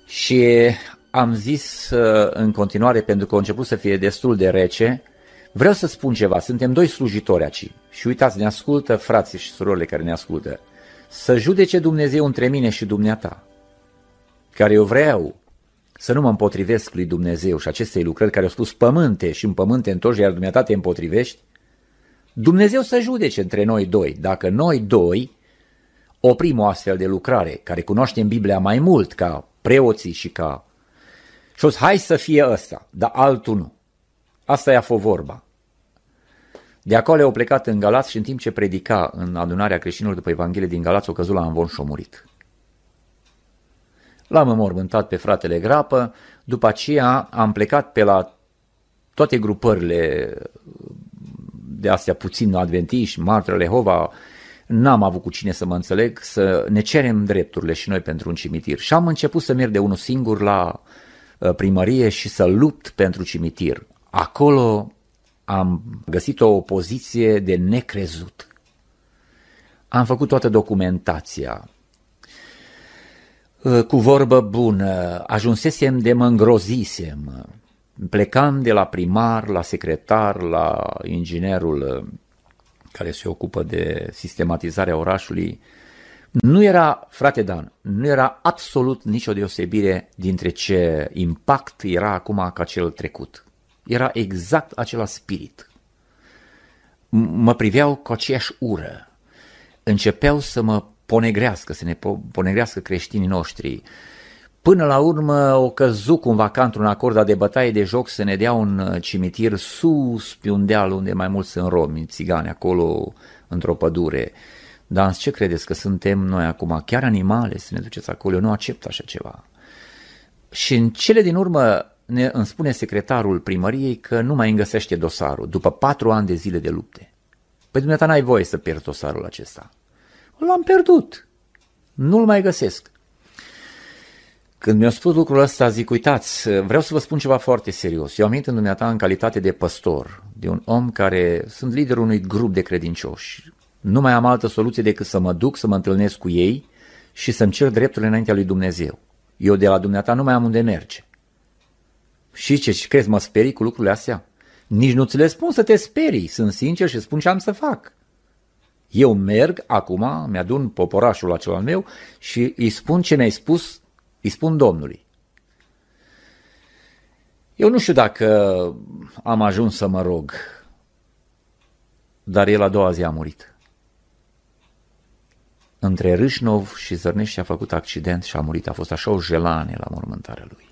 A: Și am zis în continuare, pentru că a început să fie destul de rece, vreau să spun ceva, suntem doi slujitori aici și uitați, ne ascultă frații și surorile care ne ascultă, să judece Dumnezeu între mine și dumneata, care eu vreau să nu mă împotrivesc lui Dumnezeu și acestei lucrări care au spus pământe și în pământe întorci, iar dumneata te împotrivești, Dumnezeu să judece între noi doi, dacă noi doi oprim o astfel de lucrare, care cunoaștem Biblia mai mult ca preoții și ca... Și o să, hai să fie ăsta, dar altul nu. Asta i-a fost vorba. De acolo au plecat în Galați și în timp ce predica în adunarea creștinilor după Evanghelie din Galați, o căzut la amvon și a murit. L-am înmormântat pe fratele Grapă, după aceea am plecat pe la toate grupările de astea puțin adventiști, Martirele Jehova, n-am avut cu cine să mă înțeleg, să ne cerem drepturile și noi pentru un cimitir. Și am început să merg de unul singur la primărie și să lupt pentru cimitir. Acolo am găsit o opoziție de necrezut. Am făcut toată documentația. Cu vorbă bună, ajunsesem de mă îngrozisem. Plecam de la primar, la secretar, la inginerul care se ocupă de sistematizarea orașului. Nu era, frate Dan, nu era absolut nicio deosebire dintre ce impact era acum ca cel trecut. Era exact același spirit. Mă priveau cu aceeași ură. Începeau să mă ponegrească, să ne ponegrească creștinii noștri. Până la urmă o căzut cumva ca într-un acord de bătaie de joc să ne dea un cimitir sus pe un deal unde mai mulți sunt romi, țigani, acolo într-o pădure. Dar ce credeți că suntem noi acum? Chiar animale să ne duceți acolo? Eu nu accept așa ceva. Și în cele din urmă ne, îmi spune secretarul primăriei că nu mai îngăsește dosarul, după patru ani de zile de lupte. Păi dumneata n-ai voie să pierzi dosarul acesta. L-am pierdut. Nu-l mai găsesc. Când mi-a spus lucrul ăsta, zic, uitați, vreau să vă spun ceva foarte serios. Eu am venit în dumneata în calitate de păstor, de un om care sunt liderul unui grup de credincioși. Nu mai am altă soluție decât să mă duc, să mă întâlnesc cu ei și să-mi cer drepturile înaintea lui Dumnezeu. Eu de la dumneata nu mai am unde merge. Și ce, ce crezi, mă sperii cu lucrurile astea? Nici nu ți le spun să te sperii, sunt sincer și spun ce am să fac. Eu merg acum, mi-adun poporașul acela meu și îi spun ce mi-ai spus, îi spun Domnului. Eu nu știu dacă am ajuns să mă rog, dar el a doua zi a murit. Între Râșnov și Zărnești a făcut accident și a murit. A fost așa o jelane la mormântarea lui.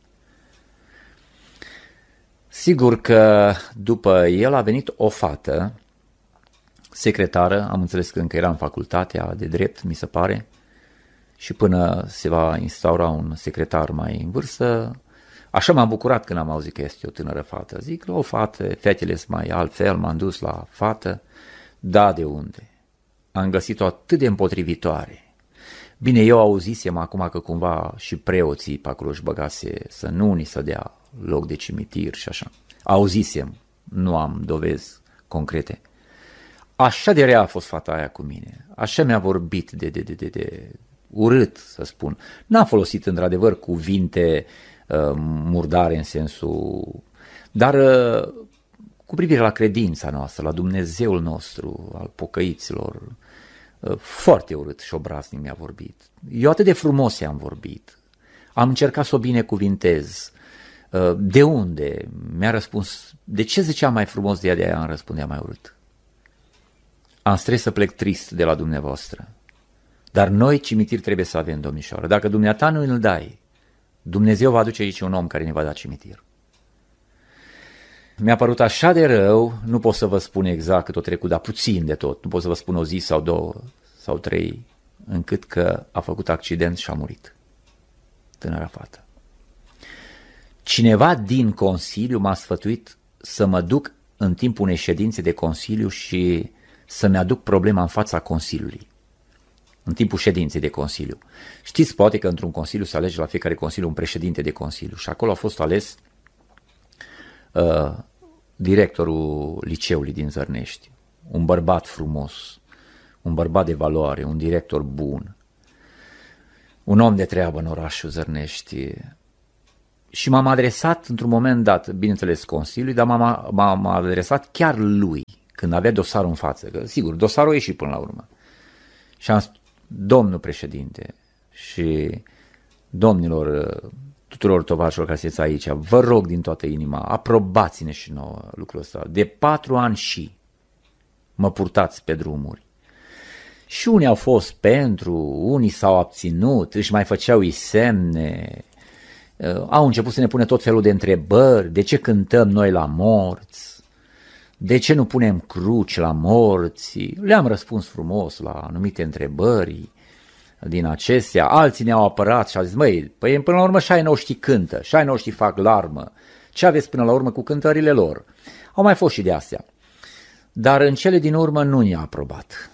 A: Sigur că după el a venit o fată, secretară, am înțeles că încă era în facultatea de drept, mi se pare, și până se va instaura un secretar mai în vârstă, așa m-am bucurat când am auzit că este o tânără fată. Zic, la o fată, fetele sunt mai altfel, m-am dus la fată, da, de unde? Am găsit-o atât de împotrivitoare. Bine, eu auzisem acum că cumva și preoții pe acolo își băgase să nu ni se dea loc de cimitir și așa. Auzisem, nu am dovezi concrete. Așa de rea a fost fata aia cu mine, așa mi-a vorbit de, de, de, de, de urât, să spun. N-a folosit într-adevăr cuvinte uh, murdare în sensul, dar uh, cu privire la credința noastră, la Dumnezeul nostru, al pocăiților, uh, foarte urât și obraznic mi-a vorbit. Eu atât de frumos i-am vorbit, am încercat să o binecuvintez. Uh, de unde? Mi-a răspuns, de ce zicea mai frumos de ea, de aia îmi răspundea mai urât. Am stres să plec trist de la dumneavoastră. Dar noi cimitir trebuie să avem, domnișoară. Dacă dumneata nu îl dai, Dumnezeu va aduce aici un om care ne va da cimitir. Mi-a părut așa de rău, nu pot să vă spun exact cât o trecut, dar puțin de tot. Nu pot să vă spun o zi sau două sau trei, încât că a făcut accident și a murit. Tânăra fată. Cineva din Consiliu m-a sfătuit să mă duc în timpul unei ședințe de Consiliu și să-mi aduc problema în fața Consiliului. În timpul ședinței de Consiliu. Știți, poate că într-un Consiliu se alege la fiecare Consiliu un președinte de Consiliu și acolo a fost ales uh, directorul liceului din Zărnești, un bărbat frumos, un bărbat de valoare, un director bun. un om de treabă în orașul Zărnești. Și m-am adresat într-un moment dat, bineînțeles, Consiliului, dar m-am, m-am adresat chiar lui, când avea dosarul în față. Că, sigur, dosarul a ieșit până la urmă. Și am spus, domnul președinte și domnilor, tuturor tovarășilor care sunteți aici, vă rog din toată inima, aprobați-ne și nouă lucrul ăsta. De patru ani și mă purtați pe drumuri. Și unii au fost pentru, unii s-au abținut, își mai făceau semne, au început să ne pune tot felul de întrebări, de ce cântăm noi la morți, de ce nu punem cruci la morți. Le-am răspuns frumos la anumite întrebări din acestea, alții ne-au apărat și au zis, măi, păi până la urmă și ai noștri cântă, și ai noștri fac larmă, ce aveți până la urmă cu cântările lor? Au mai fost și de astea, dar în cele din urmă nu ne-a aprobat.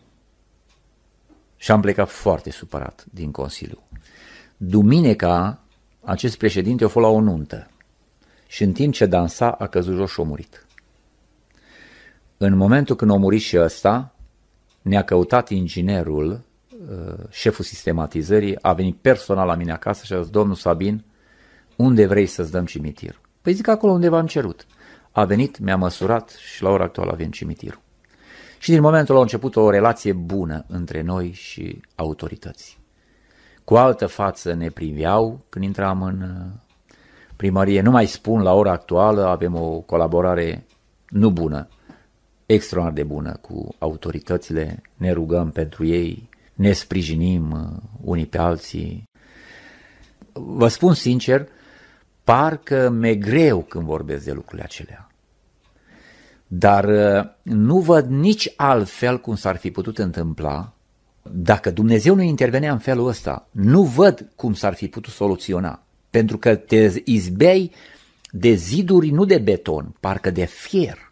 A: Și am plecat foarte supărat din Consiliu. Duminica, acest președinte a fost la o nuntă și în timp ce dansa a căzut jos și a murit. În momentul când a murit și ăsta, ne-a căutat inginerul, șeful sistematizării, a venit personal la mine acasă și a zis, domnul Sabin, unde vrei să-ți dăm cimitirul? Păi zic acolo unde v-am cerut. A venit, mi-a măsurat și la ora actuală avem cimitirul. Și din momentul ăla a început o relație bună între noi și autorități. Cu altă față ne priveau când intram în primărie. Nu mai spun, la ora actuală avem o colaborare nu bună, extraordinar de bună cu autoritățile, ne rugăm pentru ei, ne sprijinim unii pe alții. Vă spun sincer, parcă mi-e greu când vorbesc de lucrurile acelea. Dar nu văd nici altfel cum s-ar fi putut întâmpla dacă Dumnezeu nu intervenea în felul ăsta. Nu văd cum s-ar fi putut soluționa, pentru că te izbeai de ziduri nu de beton, parcă de fier.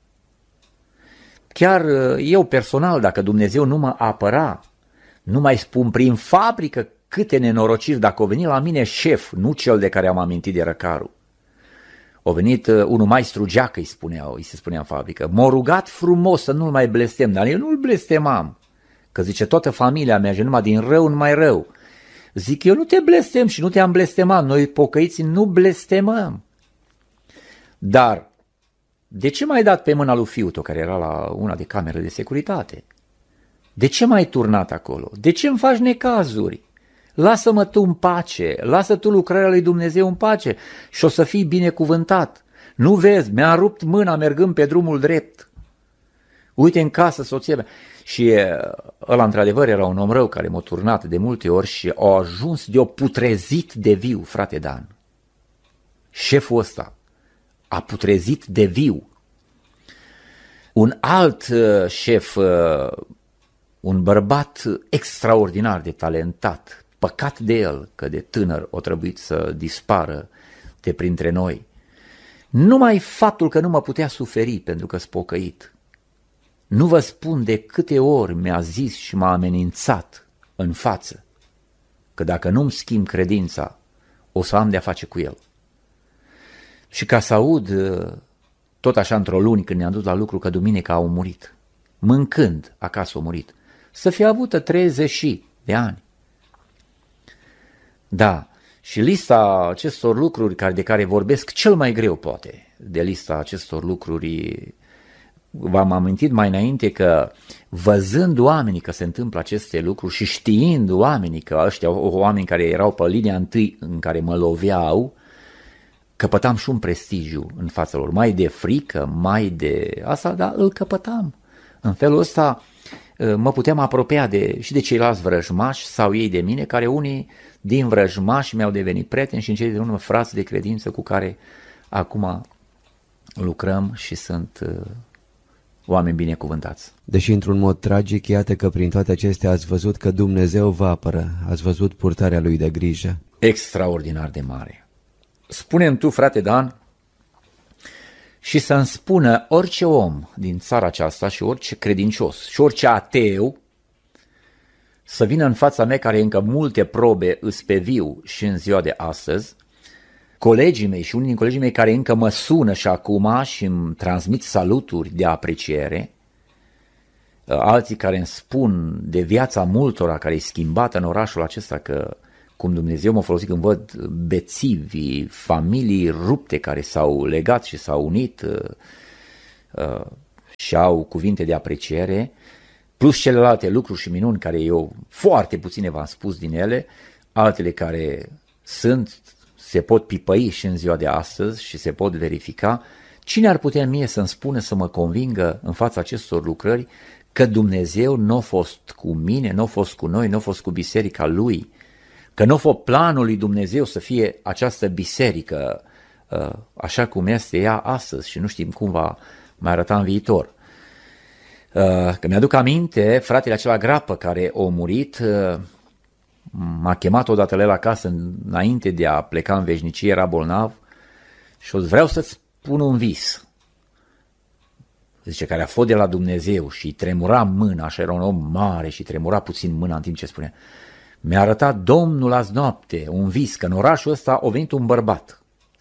A: Chiar eu personal, dacă Dumnezeu nu mă apăra, nu mai spun prin fabrică câte nenorociri, dacă o venit la mine șef, nu cel de care am amintit de Răcaru. O venit unul maestru Geacă, îi spuneau, îi se spunea în fabrică. M-a rugat frumos să nu-l mai blestem, dar eu nu-l blestemam. Că zice, toată familia merge numai din rău în mai rău. Zic, eu nu te blestem și nu te-am blestemat, noi pocăiții nu blestemăm. Dar de ce m-ai dat pe mâna lui fiul tău, care era la una de camere de securitate? De ce m-ai turnat acolo? De ce îmi faci necazuri? Lasă-mă tu în pace, lasă tu lucrarea lui Dumnezeu în pace și o să fii binecuvântat. Nu vezi, mi-a rupt mâna mergând pe drumul drept. Uite în casă soția mea. Și ăla într-adevăr era un om rău care m-a turnat de multe ori și a ajuns de-o putrezit de viu, frate Dan. Șeful ăsta a putrezit de viu. Un alt șef, un bărbat extraordinar de talentat, păcat de el că de tânăr o trebuit să dispară de printre noi. Numai faptul că nu mă putea suferi pentru că-s pocăit. Nu vă spun de câte ori mi-a zis și m-a amenințat în față că dacă nu-mi schimb credința, o să am de-a face cu el. Și ca să aud tot așa într-o luni când ne-am dus la lucru că duminica au murit, mâncând acasă a murit, să fie avută treizeci de ani. Da, și lista acestor lucruri care, de care vorbesc cel mai greu poate, de lista acestor lucruri, v-am amintit mai înainte că văzând oamenii că se întâmplă aceste lucruri și știind oamenii că ăștia oameni care erau pe linia întâi în care mă loveau, căpătam și un prestigiu în fața lor, mai de frică, mai de asta, dar îl căpătam. În felul ăsta mă puteam apropia de, și de ceilalți vrăjmași sau ei de mine, care unii din vrăjmași mi-au devenit prieteni și în cei din urmă frați de credință cu care acum lucrăm și sunt uh, oameni binecuvântați.
B: Deși într-un mod tragic, iată că prin toate acestea ați văzut că Dumnezeu vă apără, ați văzut purtarea Lui de grijă.
A: Extraordinar de mare. Spune-mi tu, frate Dan, și să-mi spună orice om din țara aceasta și orice credincios și orice ateu să vină în fața mea, care încă multe probe îs pe viu și în ziua de astăzi, colegii mei și unii din colegii mei care încă mă sună și acum și îmi transmit saluturi de apreciere, alții care îmi spun de viața multora care e schimbată în orașul acesta, că cum Dumnezeu m-a folosit când văd bețivi, familii rupte care s-au legat și s-au unit uh, și au cuvinte de apreciere, plus celelalte lucruri și minuni care eu foarte puține v-am spus din ele, altele care sunt, se pot pipăi și în ziua de astăzi și se pot verifica. Cine ar putea mie să-mi spună, să mă convingă în fața acestor lucrări că Dumnezeu nu a fost cu mine, nu a fost cu noi, nu a fost cu biserica Lui, că nu a fost planul lui Dumnezeu să fie această biserică așa cum este ea astăzi și nu știm cum va mai arăta în viitor. Că mi-aduc aminte, fratele acela Grapă care a murit, m-a chemat odată la el acasă înainte de a pleca în veșnicie, era bolnav și o vreau să-ți spun un vis. Zice, care a fost de la Dumnezeu și tremura mâna, așa era un om mare și tremura puțin mâna în timp ce spunea. Mi-a arătat Domnul azi noapte un vis, că în orașul ăsta a venit un bărbat.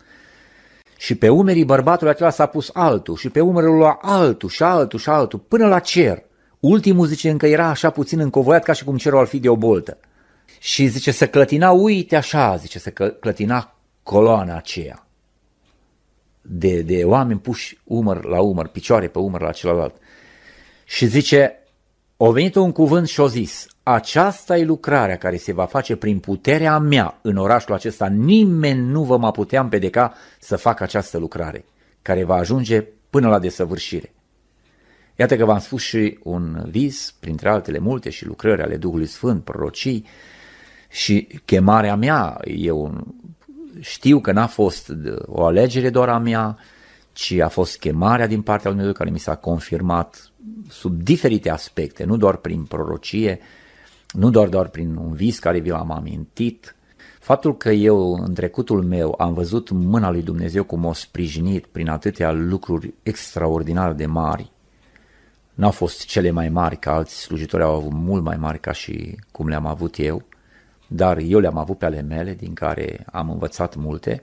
A: Și pe umerii bărbatului acela s-a pus altul și pe umerul lui altul și altul și altul, până la cer. Ultimul, zice, încă era așa puțin încovoiat ca și cum cerul ar fi de o boltă. Și zice, se clătina, uite așa, zice, se clătina coloana aceea. De, de oameni puși umăr la umăr, picioare pe umăr la celălalt. Și zice, a venit un cuvânt și a zis, aceasta e lucrarea care se va face prin puterea mea în orașul acesta, nimeni nu va mai putea împedeca să facă această lucrare, care va ajunge până la desăvârșire. Iată că v-am spus și un vis, printre altele multe și lucrări ale Duhului Sfânt, prorocii și chemarea mea. Eu știu că n-a fost o alegere doar a mea, ci a fost chemarea din partea lui Dumnezeu care mi s-a confirmat sub diferite aspecte, nu doar prin prorocie, nu doar, doar prin un vis care vi l-am amintit. Faptul că eu în trecutul meu am văzut mâna lui Dumnezeu cum m-a sprijinit prin atâtea lucruri extraordinar de mari, n-au fost cele mai mari, că alți slujitori au avut mult mai mari ca și cum le-am avut eu, dar eu le-am avut pe ale mele, din care am învățat multe.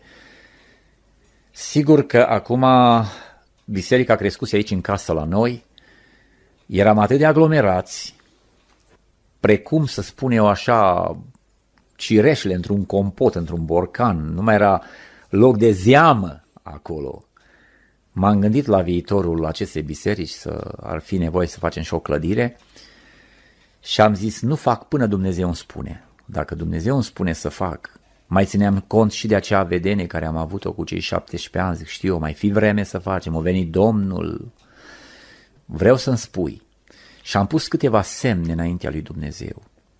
A: Sigur că acum biserica a crescut aici în casă la noi, eram atât de aglomerați, precum să spun eu așa, cireșele într-un compot, într-un borcan, nu mai era loc de zeamă acolo. M-am gândit la viitorul acestei biserici, să ar fi nevoie să facem și o clădire și am zis, nu fac până Dumnezeu îmi spune. Dacă Dumnezeu îmi spune să fac, mai țineam cont și de acea vedenie care am avut-o cu cei șaptesprezece ani, zic, știu, mai fi vreme să facem, a venit Domnul, vreau să-mi spui. Și am pus câteva semne înaintea lui Dumnezeu.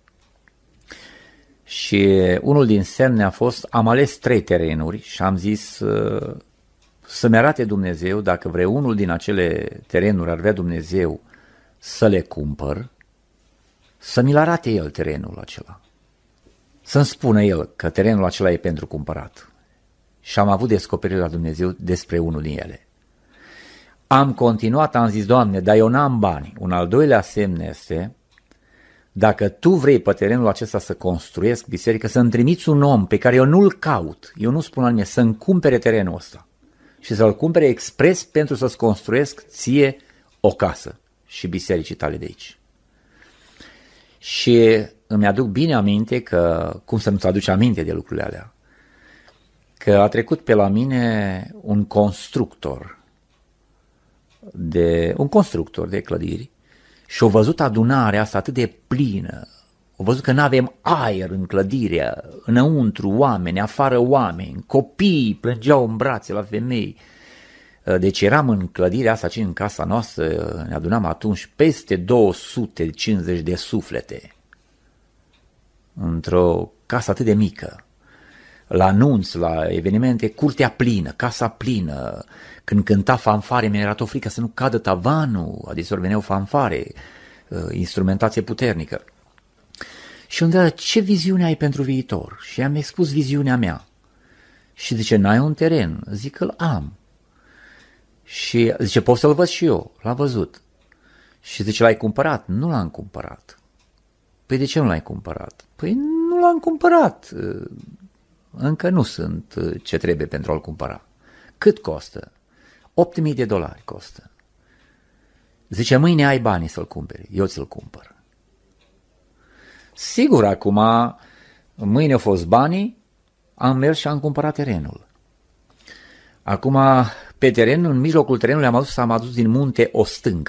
A: Și unul din semne a fost, am ales trei terenuri și am zis să-mi arate Dumnezeu dacă vreunul din acele terenuri ar vrea Dumnezeu să le cumpăr, să mi-l arate el terenul acela. Să-mi spună el că terenul acela e pentru cumpărat. Și am avut descoperire la Dumnezeu despre unul din ele. Am continuat, am zis, Doamne, dar eu n-am bani. Un al doilea semn este, dacă Tu vrei pe terenul acesta să construiesc biserică, să-mi trimiți un om pe care eu nu-l caut, eu nu spun la mine, să-mi cumpere terenul ăsta și să-l cumpere expres pentru să-ți construiesc ție o casă și bisericii tale de aici. Și îmi aduc bine aminte că, cum să nu-ți aduci aminte de lucrurile alea, că a trecut pe la mine un constructor, de, un constructor de clădiri și au văzut adunarea asta atât de plină, au văzut că nu avem aer în clădire, înăuntru oameni, afară oameni, copii plângeau în brațe la femei. Deci eram în clădirea asta, ci în casa noastră, ne adunam atunci peste două sute cincizeci de suflete într-o casă atât de mică. La anunț, la evenimente, curtea plină, casa plină. Când cânta fanfare, mi-era tot frică să nu cadă tavanul, adeseori veneau fanfare, instrumentație puternică. Și îmi dă, ce viziune ai pentru viitor? Și am expus viziunea mea. Și zice, n-ai un teren? Zic că am. Și zice, pot să-l văd și eu. L-am văzut. Și zice, l-ai cumpărat? Nu l-am cumpărat. Păi de ce nu l-ai cumpărat? Păi nu l-am cumpărat. Încă nu sunt ce trebuie pentru a-l cumpăra. Cât costă? opt mii de dolari costă. Zice, mâine ai banii să-l cumperi, eu ți-l cumpăr. Sigur, acum, mâine au fost banii, am mers și am cumpărat terenul. Acum, pe teren, în mijlocul terenului am adus, am adus din munte o stâncă.